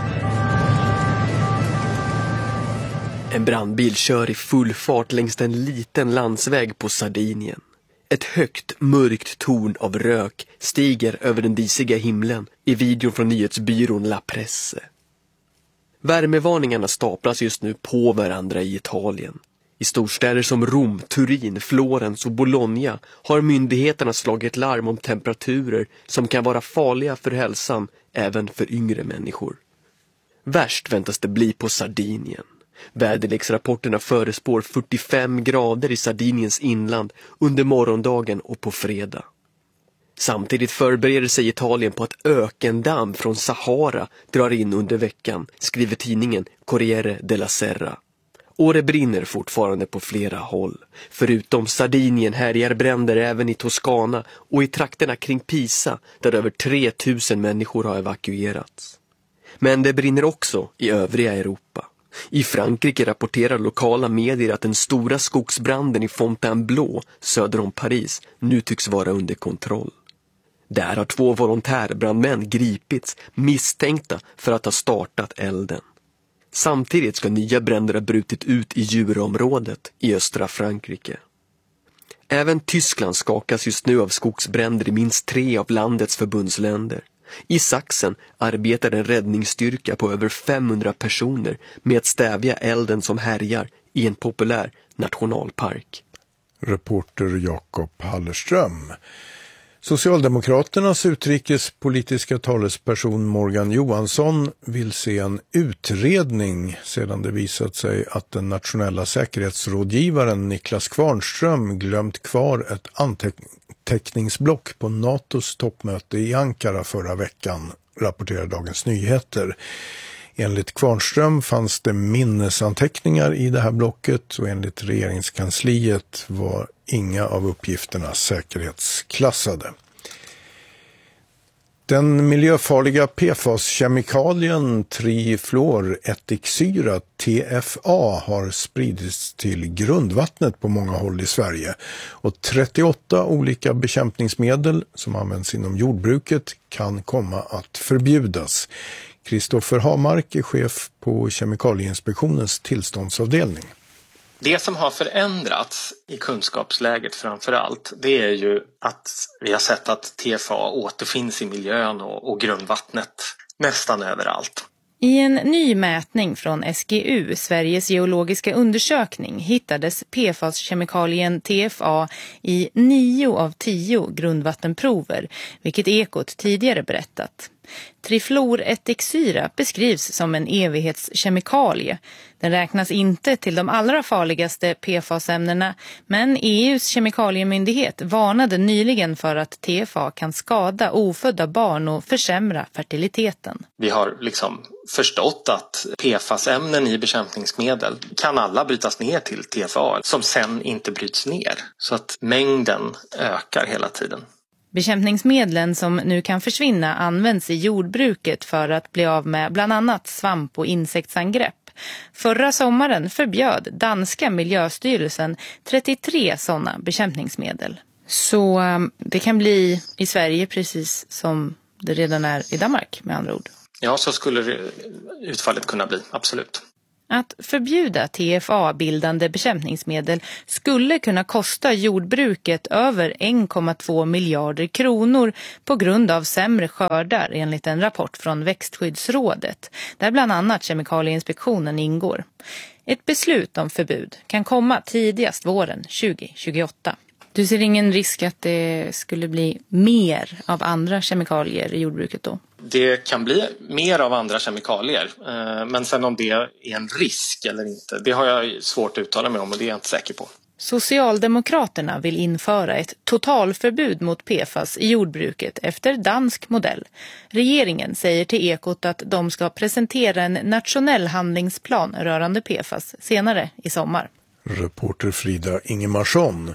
En brandbil kör i full fart längs en liten landsväg på Sardinien. Ett högt, mörkt torn av rök stiger över den disiga himlen i videon från nyhetsbyrån La Presse. Värmevarningarna staplas just nu på varandra i Italien. I storstäder som Rom, Turin, Florens och Bologna har myndigheterna slagit larm om temperaturer som kan vara farliga för hälsan även för yngre människor. Värst väntas det bli på Sardinien. Väderleksrapporterna förespår fyrtiofem grader i Sardiniens inland under morgondagen och på fredag. Samtidigt förbereder sig Italien på att ökendamm från Sahara drar in under veckan, skriver tidningen Corriere della Sera. Och det brinner fortfarande på flera håll. Förutom Sardinien härjar bränder även i Toscana och i trakterna kring Pisa där över tre tusen människor har evakuerats. Men det brinner också i övriga Europa. I Frankrike rapporterar lokala medier att den stora skogsbranden i Fontainebleau söder om Paris nu tycks vara under kontroll. Där har två volontärbrandmän gripits misstänkta för att ha startat elden. Samtidigt ska nya bränder ha brutit ut i djurområdet i östra Frankrike. Även Tyskland skakas just nu av skogsbränder i minst tre av landets förbundsländer. I Sachsen arbetar en räddningsstyrka på över femhundra personer med att stävja elden som härjar i en populär nationalpark. Reporter Jakob Hallerström. Socialdemokraternas utrikespolitiska talesperson Morgan Johansson vill se en utredning sedan det visat sig att den nationella säkerhetsrådgivaren Niklas Kvarnström glömt kvar ett anteckningsblock på NATOs toppmöte i Ankara förra veckan, rapporterar Dagens Nyheter. Enligt Kvarnström fanns det minnesanteckningar i det här blocket och enligt regeringskansliet var inga av uppgifterna säkerhetsklassade. Den miljöfarliga P F A S-kemikalien trifluorättiksyra T F A har spridits till grundvattnet på många håll i Sverige och trettioåtta olika bekämpningsmedel som används inom jordbruket kan komma att förbjudas. Kristoffer Hamark är chef på Kemikalieinspektionens tillståndsavdelning. Det som har förändrats i kunskapsläget framför allt, det är ju att vi har sett att T F A återfinns i miljön och, och grundvattnet nästan överallt. I en ny mätning från S G U, Sveriges geologiska undersökning, hittades P F A S-kemikalien T F A i nio av tio grundvattenprover, vilket Ekot tidigare berättat. Trifluorättiksyra beskrivs som en evighetskemikalie. Den räknas inte till de allra farligaste P F A S-ämnena, men E U:s kemikaliemyndighet varnade nyligen för att T F A kan skada ofödda barn och försämra fertiliteten. Vi har liksom förstått att P F A S-ämnen i bekämpningsmedel kan alla brytas ner till T F A som sen inte bryts ner, så att mängden ökar hela tiden. Bekämpningsmedlen som nu kan försvinna används i jordbruket för att bli av med bland annat svamp- och insektsangrepp. Förra sommaren förbjöd danska miljöstyrelsen trettiotre sådana bekämpningsmedel. Så um, det kan bli i Sverige precis som det redan är i Danmark, med andra ord. Ja, så skulle utfallet kunna bli, absolut. Att förbjuda T F A-bildande bekämpningsmedel skulle kunna kosta jordbruket över en komma två miljarder kronor på grund av sämre skördar, enligt en rapport från Växtskyddsrådet, där bland annat Kemikalieinspektionen ingår. Ett beslut om förbud kan komma tidigast våren tjugo tjugoåtta. Du ser ingen risk att det skulle bli mer av andra kemikalier i jordbruket då? Det kan bli mer av andra kemikalier, men sen om det är en risk eller inte, det har jag svårt att uttala mig om och det är jag inte säker på. Socialdemokraterna vill införa ett totalförbud mot P F A S i jordbruket efter dansk modell. Regeringen säger till Ekot att de ska presentera en nationell handlingsplan rörande P F A S senare i sommar. Reporter Frida Ingemarsson.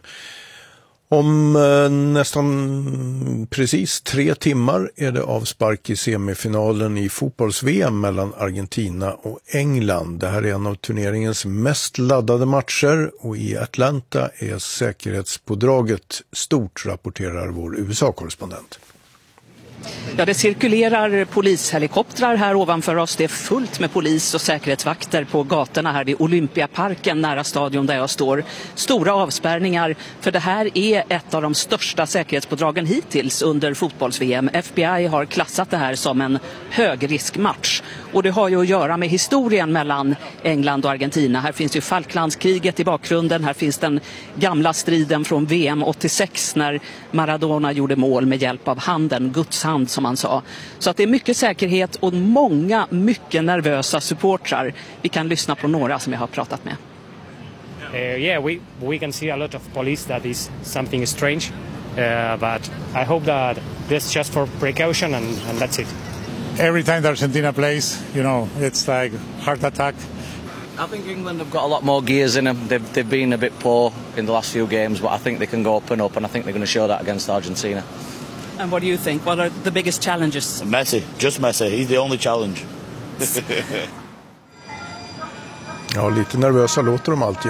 Om eh, nästan precis tre timmar är det avspark i semifinalen i fotbolls-V M mellan Argentina och England. Det här är en av turneringens mest laddade matcher och i Atlanta är säkerhetspådraget stort, rapporterar vår U S A-korrespondent. Ja, det cirkulerar polishelikoptrar här ovanför oss. Det är fullt med polis och säkerhetsvakter på gatorna här vid Olympiaparken nära stadion där jag står. Stora avspärrningar, för det här är ett av de största säkerhetspådragen hittills under fotbolls-V M. F B I har klassat det här som en högriskmatch. Och det har ju att göra med historien mellan England och Argentina. Här finns ju Falklandskriget i bakgrunden. Här finns den gamla striden från V M åttiosex när Maradona gjorde mål med hjälp av handen, Guds hand som man sa. Så att det är mycket säkerhet och många mycket nervösa supportrar. Vi kan lyssna på några som jag har pratat med. Uh, yeah, we we can see a lot of police. That is something strange, uh, but I hope that this is just for precaution and, and that's it. Every time the Argentina plays, you know, it's like heart attack. I think England have got a lot more gears in them. They've, they've been a bit poor in the last few games, but I think they can go up and up, and I think they're going to show that against Argentina. And what do you think? What are the biggest challenges? Messi, just Messi. He's the only challenge. Ja, lite nervösa låter de alltid.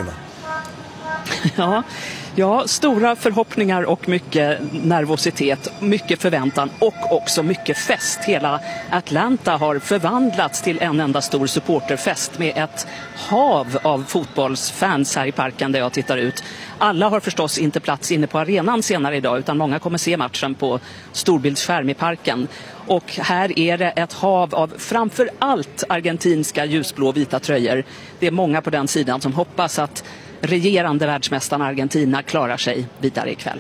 Ja, ja, stora förhoppningar och mycket nervositet, mycket förväntan och också mycket fest. Hela Atlanta har förvandlats till en enda stor supporterfest med ett hav av fotbollsfans här i parken där jag tittar ut. Alla har förstås inte plats inne på arenan senare idag, utan många kommer se matchen på storbildsskärm i parken. Och här är det ett hav av framför allt argentinska ljusblå vita tröjor. Det är många på den sidan som hoppas att regerande världsmästaren Argentina klarar sig vidare ikväll.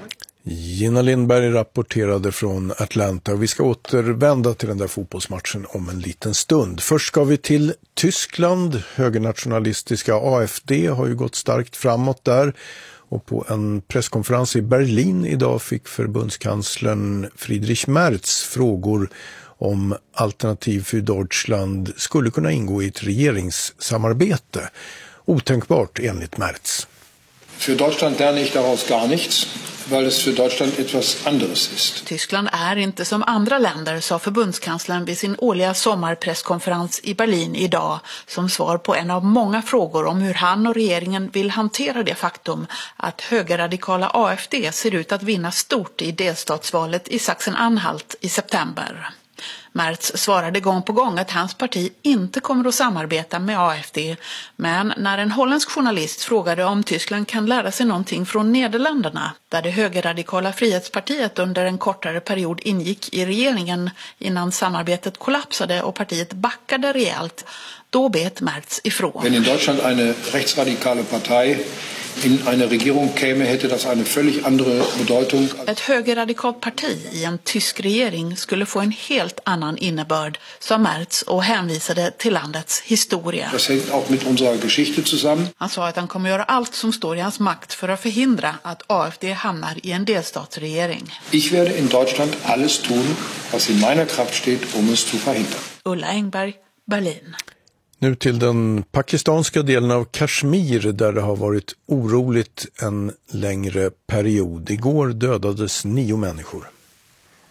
Gina Lindberg rapporterade från Atlanta. Vi ska återvända till den där fotbollsmatchen om en liten stund. Först ska vi till Tyskland. Högernationalistiska A F D har ju gått starkt framåt där. Och på en presskonferens i Berlin idag fick förbundskanslern Friedrich Merz frågor om Alternativ för Deutschland skulle kunna ingå i ett regeringssamarbete. Otänkbart enligt Merz. För Deutschland lerne ich daraus gar nichts, weil es för Deutschland etwas anderes ist. Tyskland är inte som andra länder, sa förbundskanslern vid sin årliga sommarpresskonferens i Berlin idag, som svar på en av många frågor om hur han och regeringen vill hantera det faktum att högerradikala A F D ser ut att vinna stort i delstatsvalet i Sachsen-Anhalt i september. Merz svarade gång på gång att hans parti inte kommer att samarbeta med A F D, men när en holländsk journalist frågade om Tyskland kan lära sig någonting från Nederländerna, där det högerradikala Frihetspartiet under en kortare period ingick i regeringen innan samarbetet kollapsade och partiet backade rejält, då bet Merz ifrån. Wenn in Deutschland eine rechtsradikale Partei in eine Regierung käme, hätte das eine völlig andere Bedeutung. Ett högerradikalt parti i en tysk regering skulle få en helt annan innebörd, sa Merz och hänvisade till landets historia. Das hängt auch mit unserer Geschichte zusammen. Han sa att han kommer göra allt som står i hans makt för att förhindra att A F D hamnar i en delstatsregering. Ich werde in Deutschland alles tun, was in meiner Kraft steht, um es zu verhindern. Ulla Engberg, Berlin. Nu till den pakistanska delen av Kashmir där det har varit oroligt en längre period. Igår dödades nio människor.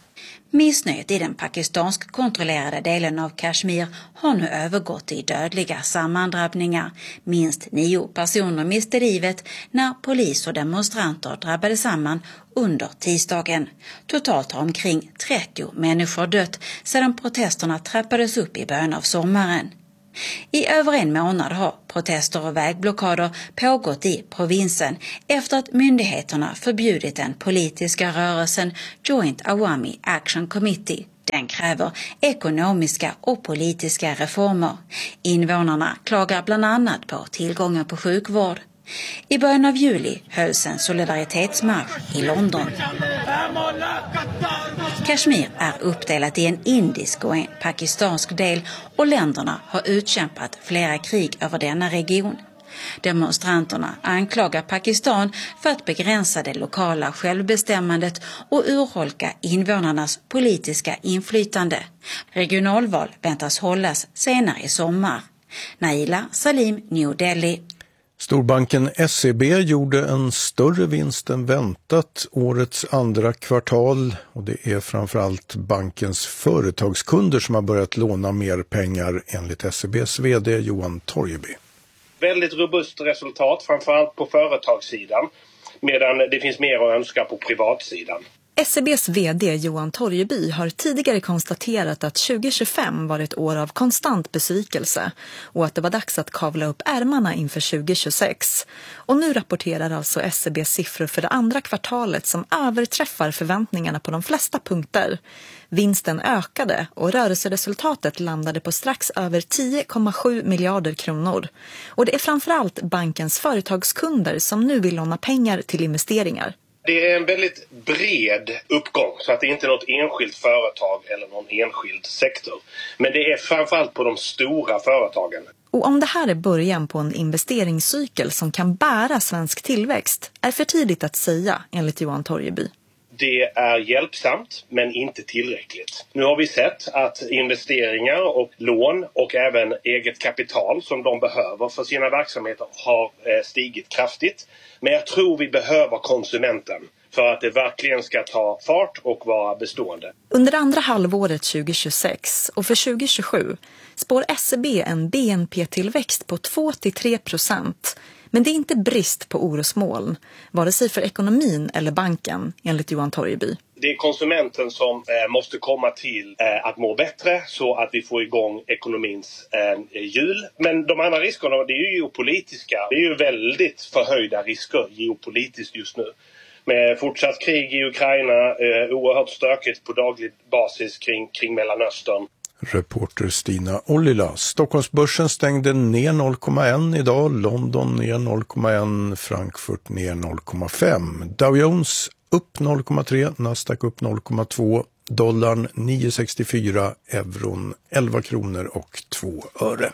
Missnöjet i den pakistansk kontrollerade delen av Kashmir har nu övergått i dödliga sammandrabbningar. Minst nio personer miste livet när polis och demonstranter drabbade samman under tisdagen. Totalt har omkring trettio människor dött sedan protesterna trappades upp i början av sommaren. I över en månad har protester och vägblockader pågått i provinsen efter att myndigheterna förbjudit den politiska rörelsen Joint Awami Action Committee. Den kräver ekonomiska och politiska reformer. Invånarna klagar bland annat på tillgången på sjukvård. I början av juli hölls en solidaritetsmarsch i London. Kashmir är uppdelat i en indisk och en pakistansk del och länderna har utkämpat flera krig över denna region. Demonstranterna anklagar Pakistan för att begränsa det lokala självbestämmandet och urholka invånarnas politiska inflytande. Regionalval väntas hållas senare i sommar. Naila Salim, New Delhi. Storbanken S E B gjorde en större vinst än väntat årets andra kvartal och det är framförallt bankens företagskunder som har börjat låna mer pengar enligt S E B:s vd Johan Torgeby. Väldigt robust resultat framförallt på företagssidan medan det finns mer att önska på privatsidan. S E B:s vd Johan Torgeby har tidigare konstaterat att tjugo tjugofem var ett år av konstant besvikelse och att det var dags att kavla upp ärmarna inför tjugo tjugosex. Och nu rapporterar alltså S E B:s siffror för det andra kvartalet som överträffar förväntningarna på de flesta punkter. Vinsten ökade och rörelseresultatet landade på strax över tio komma sju miljarder kronor. Och det är framförallt bankens företagskunder som nu vill låna pengar till investeringar. Det är en väldigt bred uppgång så att det inte är något enskilt företag eller någon enskild sektor. Men det är framförallt på de stora företagen. Och om det här är början på en investeringscykel som kan bära svensk tillväxt är för tidigt att säga enligt Johan Torgeby. Det är hjälpsamt men inte tillräckligt. Nu har vi sett att investeringar och lån och även eget kapital som de behöver för sina verksamheter har stigit kraftigt. Men jag tror vi behöver konsumenten för att det verkligen ska ta fart och vara bestående. Under andra halvåret tjugo tjugosex och för tjugo tjugosju spår S E B en B N P-tillväxt på två till tre procent. Men det är inte brist på orosmoln, vare sig för ekonomin eller banken, enligt Johan Torgeby. Det är konsumenten som eh, måste komma till eh, att må bättre så att vi får igång ekonomins eh, hjul. Men de andra riskerna, det är ju geopolitiska. Det är ju väldigt förhöjda risker geopolitiskt just nu. Med fortsatt krig i Ukraina, eh, oerhört stökigt på daglig basis kring, kring Mellanöstern. Reporter Stina Ollila. Stockholmsbörsen stängde ner noll komma ett idag, London ner noll komma ett, Frankfurt ner noll komma fem, Dow Jones upp noll komma tre, Nasdaq upp noll komma två, dollarn nio sextiofyra, euron elva kronor och två öre.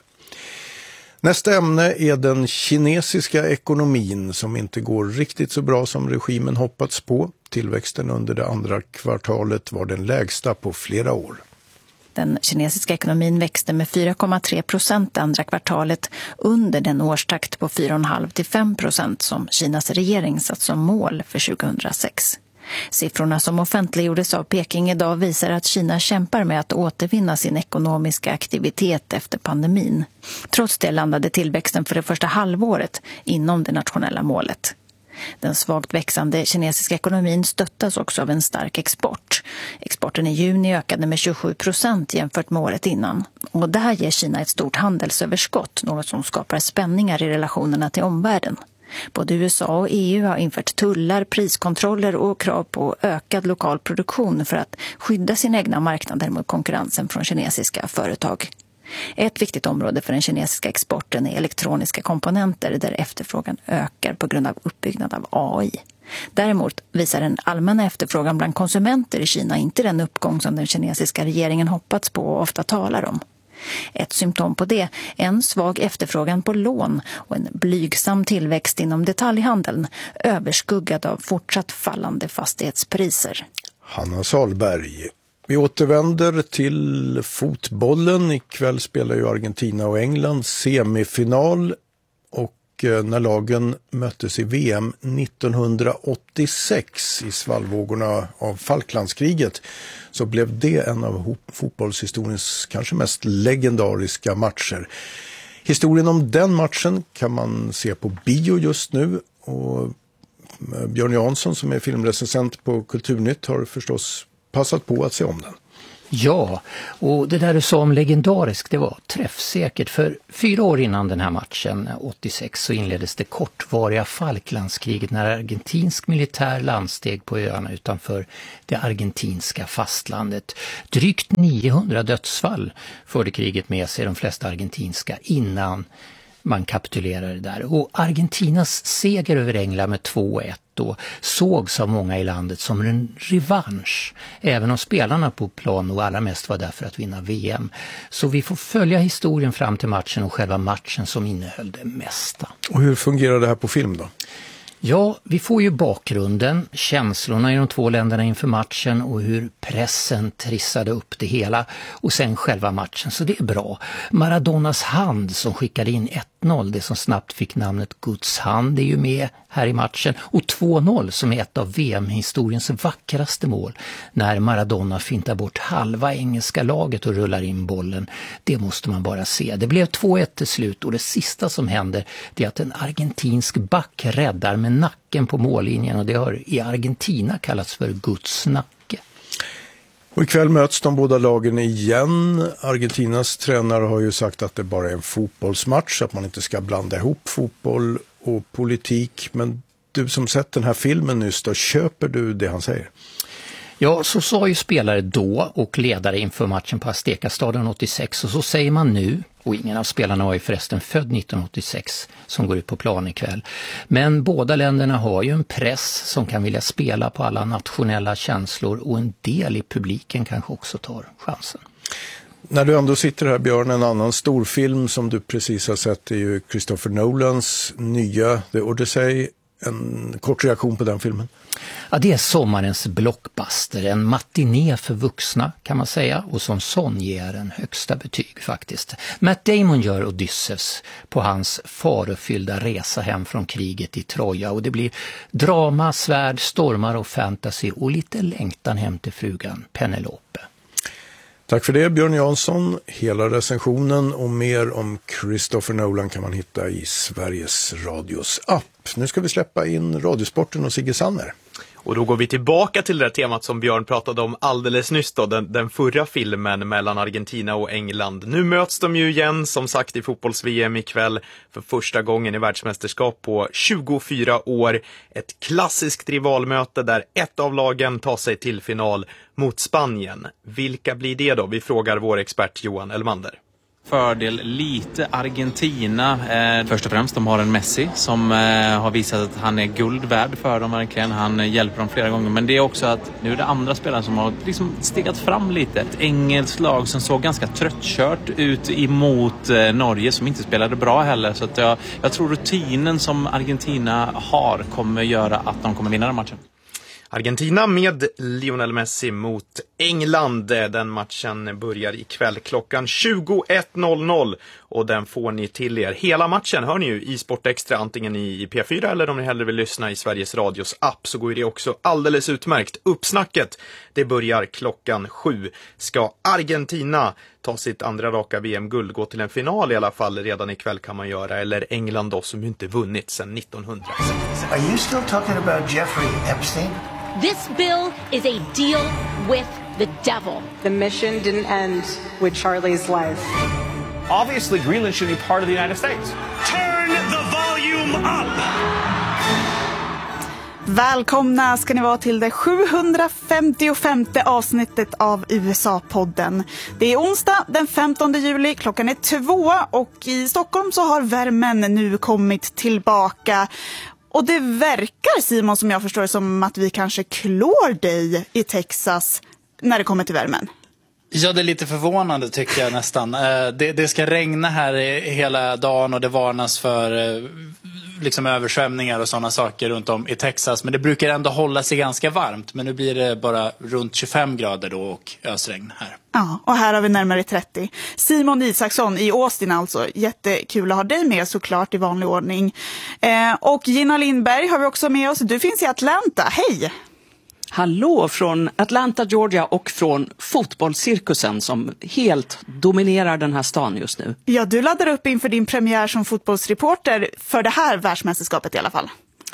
Nästa ämne är den kinesiska ekonomin som inte går riktigt så bra som regimen hoppats på. Tillväxten under det andra kvartalet var den lägsta på flera år. Den kinesiska ekonomin växte med fyra komma tre procent andra kvartalet under den årstakt på fyra komma fem till fem procent som Kinas regering satt som mål för tjugohundrasex. Siffrorna som offentliggjordes av Peking idag visar att Kina kämpar med att återvinna sin ekonomiska aktivitet efter pandemin. Trots det landade tillväxten för det första halvåret inom det nationella målet. Den svagt växande kinesiska ekonomin stöttas också av en stark export. Exporten i juni ökade med tjugosju procent jämfört med året innan. Och det här ger Kina ett stort handelsöverskott, något som skapar spänningar i relationerna till omvärlden. Både U S A och E U har infört tullar, priskontroller och krav på ökad lokal produktion för att skydda sina egna marknader mot konkurrensen från kinesiska företag. Ett viktigt område för den kinesiska exporten är elektroniska komponenter där efterfrågan ökar på grund av uppbyggnad av A I. Däremot visar den allmänna efterfrågan bland konsumenter i Kina inte den uppgång som den kinesiska regeringen hoppats på och ofta talar om. Ett symptom på det är en svag efterfrågan på lån och en blygsam tillväxt inom detaljhandeln överskuggad av fortsatt fallande fastighetspriser. Hanna Salberg. Vi återvänder till fotbollen. Ikväll spelar ju Argentina och England semifinal och och när lagen möttes i V M nittonhundraåttiosex i svallvågorna av Falklandskriget så blev det en av fotbollshistoriens kanske mest legendariska matcher. Historien om den matchen kan man se på bio just nu och Björn Jansson som är filmrecensent på Kulturnytt har förstås passat på att se om den. Ja, och det där du sa om legendarisk, det var träffsäkert. För fyra år innan den här matchen, åttiosex, så inleddes det kortvariga Falklandskriget när argentinsk militär landsteg på öarna utanför det argentinska fastlandet. Drygt niohundra dödsfall förde kriget med sig, de flesta argentinska, innan man kapitulerade där. Och Argentinas seger över England med två ett då sågs av många i landet som en revansch. Även om spelarna på plan och allra mest var där för att vinna V M. Så vi får följa historien fram till matchen och själva matchen som innehöll det mesta. Och hur fungerar det här på film då? Ja, vi får ju bakgrunden, känslorna i de två länderna inför matchen och hur pressen trissade upp det hela och sen själva matchen, så det är bra. Maradonas hand som skickade in ett noll, det som snabbt fick namnet Guds hand, är ju med här i matchen, och två noll som är ett av V M-historiens vackraste mål när Maradona fintar bort halva engelska laget och rullar in bollen. Det måste man bara se. Det blev två ett till slut och det sista som händer det är att en argentinsk back räddar med nacken på mållinjen och det har i Argentina kallats för Guds nacke. Och ikväll möts de båda lagen igen. Argentinas tränare har ju sagt att det bara är en fotbollsmatch, att man inte ska blanda ihop fotboll och politik. Men du som sett den här filmen nyss, då köper du det han säger? Ja, så sa ju spelare då och ledare inför matchen på Azteca-stadion åttiosex och så säger man nu, och ingen av spelarna var ju förresten född nittonhundraåttiosex som går ut på plan ikväll. Men båda länderna har ju en press som kan vilja spela på alla nationella känslor och en del i publiken kanske också tar chansen. När du ändå sitter här, Björn, en annan storfilm som du precis har sett är ju Christopher Nolans nya The Odyssey. En kort reaktion på den filmen? Ja, det är sommarens blockbuster, en matiné för vuxna kan man säga, och som sån ger en högsta betyg faktiskt. Matt Damon gör Odysseus på hans farofyllda resa hem från kriget i Troja och det blir drama, svärd, stormar och fantasy och lite längtan hem till frugan Penelope. Tack för det, Björn Jansson. Hela recensionen och mer om Christopher Nolan kan man hitta i Sveriges Radios app. Nu ska vi släppa in Radiosporten och Sigge Sanner. Och då går vi tillbaka till det där temat som Björn pratade om alldeles nyss då, den, den förra filmen mellan Argentina och England. Nu möts de ju igen, som sagt, i fotbolls-V M ikväll för första gången i världsmästerskap på tjugofyra år. Ett klassiskt rivalmöte där ett av lagen tar sig till final mot Spanien. Vilka blir det då? Vi frågar vår expert Johan Elmander. Fördel lite Argentina. Eh, först och främst, de har en Messi som eh, har visat att han är guld värd för dem verkligen. Han eh, hjälper dem flera gånger. Men det är också att nu är det andra spelare som har liksom stegat fram lite. Ett engelskt lag som såg ganska tröttkört ut emot eh, Norge som inte spelade bra heller. Så att jag, jag tror rutinen som Argentina har kommer göra att de kommer vinna den matchen. Argentina med Lionel Messi mot England. Den matchen börjar ikväll klockan tjugoett noll noll och den får ni till er. Hela matchen hör ni ju i Sportextra, antingen i P fyra eller om ni hellre vill lyssna i Sveriges Radios app, så går det också alldeles utmärkt. Uppsnacket, det börjar klockan sju. Ska Argentina ta sitt andra raka V M-guld, gå till en final i alla fall redan ikväll kan man göra, eller England då som ju inte vunnit sedan nittonhundrasextiosex. Are you still talking about Jeffrey Epstein? This bill is a deal with the devil. The mission didn't end with Charlie's life. Obviously, Greenland should be part of the United States. Turn the volume up! Välkomna ska ni vara till det sjuhundrafemtiofemte avsnittet av U S A-podden. Det är onsdag den femtonde juli, klockan är två och i Stockholm så har värmen nu kommit tillbaka. Och det verkar, Simon, som jag förstår, som att vi kanske klår dig i Texas när det kommer till värmen. Ja, det är lite förvånande tycker jag nästan. Det, det ska regna här hela dagen och det varnas för liksom översvämningar och sådana saker runt om i Texas. Men det brukar ändå hålla sig ganska varmt. Men nu blir det bara runt tjugofem grader då och ösregn här. Ja, och här har vi närmare trettio. Simon Isaksson i Austin alltså. Jättekul att ha dig med såklart i vanlig ordning. Eh, och Gina Lindberg har vi också med oss. Du finns i Atlanta. Hej! Hallå från Atlanta, Georgia och från fotbollscirkusen som helt dominerar den här stan just nu. Ja, du laddar upp inför din premiär som fotbollsreporter för det här världsmästerskapet i alla fall.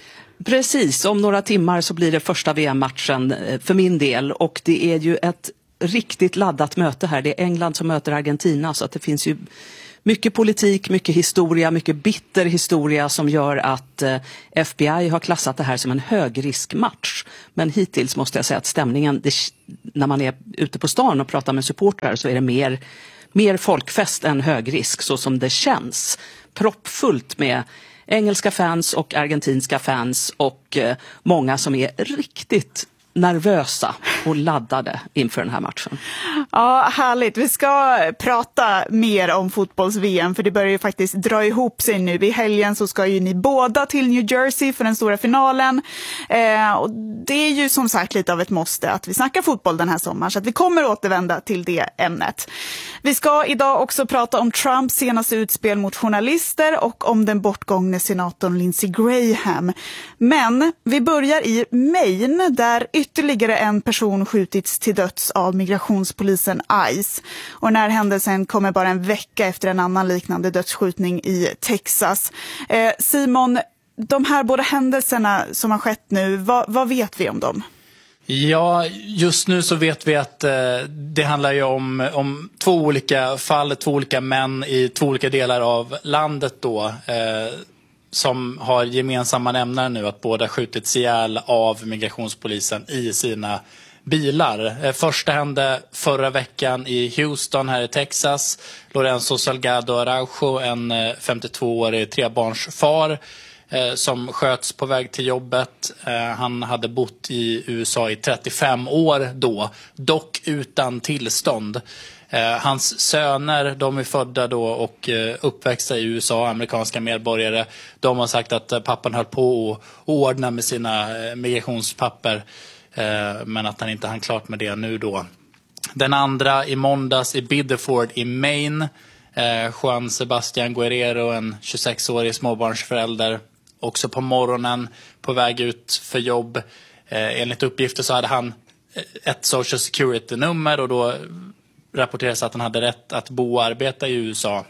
Precis, om några timmar så blir det första V M-matchen för min del och det är ju ett riktigt laddat möte här. Det är England som möter Argentina så att det finns ju mycket politik, mycket historia, mycket bitter historia som gör att eh, F B I har klassat det här som en högriskmatch. Men hittills måste jag säga att stämningen, det, när man är ute på stan och pratar med supportrar så är det mer, mer folkfest än högrisk så som det känns. Proppfullt med engelska fans och argentinska fans och eh, många som är riktigt nervösa och laddade inför den här matchen. Ja, härligt. Vi ska prata mer om fotbolls-V M för det börjar ju faktiskt dra ihop sig nu. I helgen så ska ju ni båda till New Jersey för den stora finalen. Eh, och det är ju som sagt lite av ett måste att vi snackar fotboll den här sommaren så att vi kommer återvända till det ämnet. Vi ska idag också prata om Trumps senaste utspel mot journalister och om den bortgångne senatorn Lindsey Graham. Men vi börjar i Maine där ytterligare en person skjutits till döds av migrationspolisen ICE. Och den här händelsen kommer bara en vecka efter en annan liknande dödsskjutning i Texas. Eh, Simon, de här båda händelserna som har skett nu, vad, vad vet vi om dem? Ja, just nu så vet vi att eh, det handlar ju om, om två olika fall, två olika män i två olika delar av landet då. Eh, som har gemensamma nämnare nu att båda skjutits ihjäl av migrationspolisen i sina bilar. Första hände förra veckan i Houston här i Texas. Lorenzo Salgado Araujo, en femtiotvåårig trebarnsfar som sköts på väg till jobbet. Han hade bott i U S A i trettiofem år då, dock utan tillstånd. Hans söner, de är födda då och uppväxta i U S A, amerikanska medborgare. De har sagt att pappan höll på att ordna med sina migrationspapper, men att han inte hann klart med det nu då. Den andra i måndags i Biddeford i Maine, Juan Sebastian Guerrero, en tjugosexårig småbarnsförälder, också på morgonen på väg ut för jobb. Enligt uppgifter så hade han ett social security-nummer och då rapporteras att han hade rätt att bo och arbeta i U S A.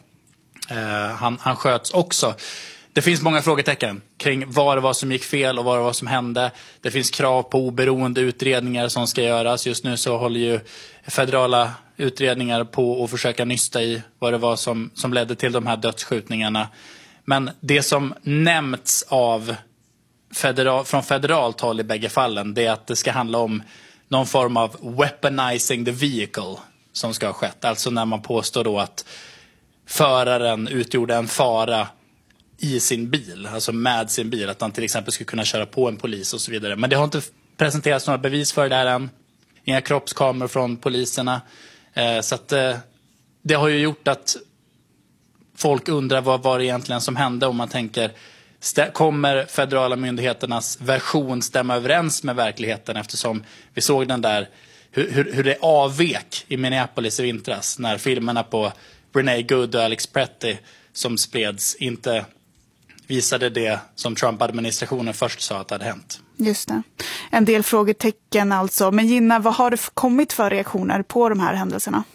Eh, han, han sköts också. Det finns många frågetecken kring vad det var som gick fel och vad det var som hände. Det finns krav på oberoende utredningar som ska göras. Just nu så håller ju federala utredningar på att försöka nysta i vad det var som, som ledde till de här dödsskjutningarna. Men det som nämnts av federal, från federalt håll i bägge fallen, det är att det ska handla om någon form av weaponizing the vehicle som ska ha skett. Alltså när man påstår då att föraren utgjorde en fara i sin bil, alltså med sin bil, att han till exempel skulle kunna köra på en polis och så vidare. Men det har inte presenterats några bevis för det här än. Inga kroppskameror från poliserna. Eh, så att eh, det har ju gjort att folk undrar vad var det egentligen som hände, om man tänker, stä- kommer federala myndigheternas version stämma överens med verkligheten, eftersom vi såg den där hur, hur, hur det avvek i Minneapolis i vintras när filmerna på Renee Good och Alex Pretty som spreds inte visade det som Trump-administrationen först sa att hade hänt. Just det. En del frågetecken alltså. Men Gina, vad har det kommit för reaktioner på de här händelserna?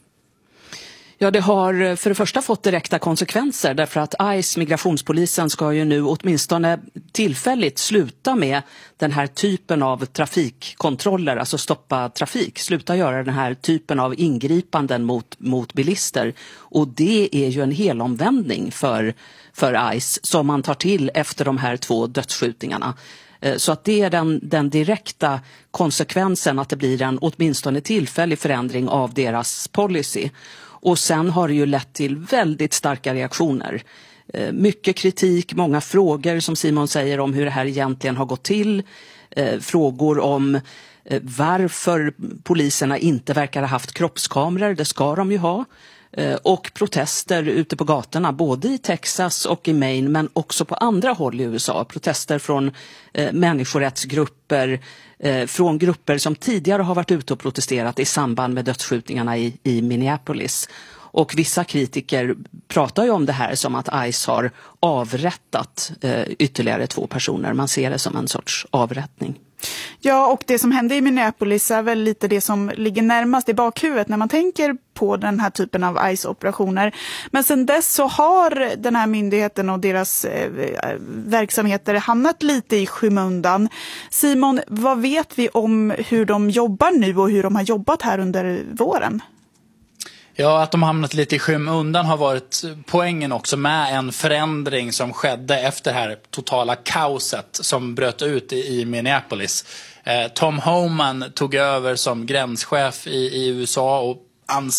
Ja, det har för det första fått direkta konsekvenser därför att ICE, migrationspolisen, ska ju nu åtminstone tillfälligt sluta med den här typen av trafikkontroller, alltså stoppa trafik, sluta göra den här typen av ingripanden mot, mot bilister. Och det är ju en helomvändning för, för ICE som man tar till efter de här två dödsskjutningarna. Så att det är den, den direkta konsekvensen, att det blir en åtminstone tillfällig förändring av deras policy. Och sen har det ju lett till väldigt starka reaktioner. Mycket kritik, många frågor som Simon säger om hur det här egentligen har gått till. Frågor om varför poliserna inte verkar ha haft kroppskameror, det ska de ju ha. och protester ute på gatorna både i Texas och i Maine men också på andra håll i U S A. Protester från eh, människorättsgrupper, eh, från grupper som tidigare har varit ute och protesterat i samband med dödsskjutningarna i, i Minneapolis. Och vissa kritiker pratar ju om det här som att ICE har avrättat eh, ytterligare två personer. Man ser det som en sorts avrättning. Ja, och det som hände i Minneapolis är väl lite det som ligger närmast i bakhuvudet när man tänker på den här typen av ICE-operationer. Men sen dess så har den här myndigheten och deras eh, verksamheter hamnat lite i skymundan. Simon, vad vet vi om hur de jobbar nu och hur de har jobbat här under våren? Ja, att de hamnat lite i skymundan har varit poängen också med en förändring som skedde efter det här totala kaoset som bröt ut i, i Minneapolis. Eh, Tom Homan tog över som gränschef i, i U S A och ansvarig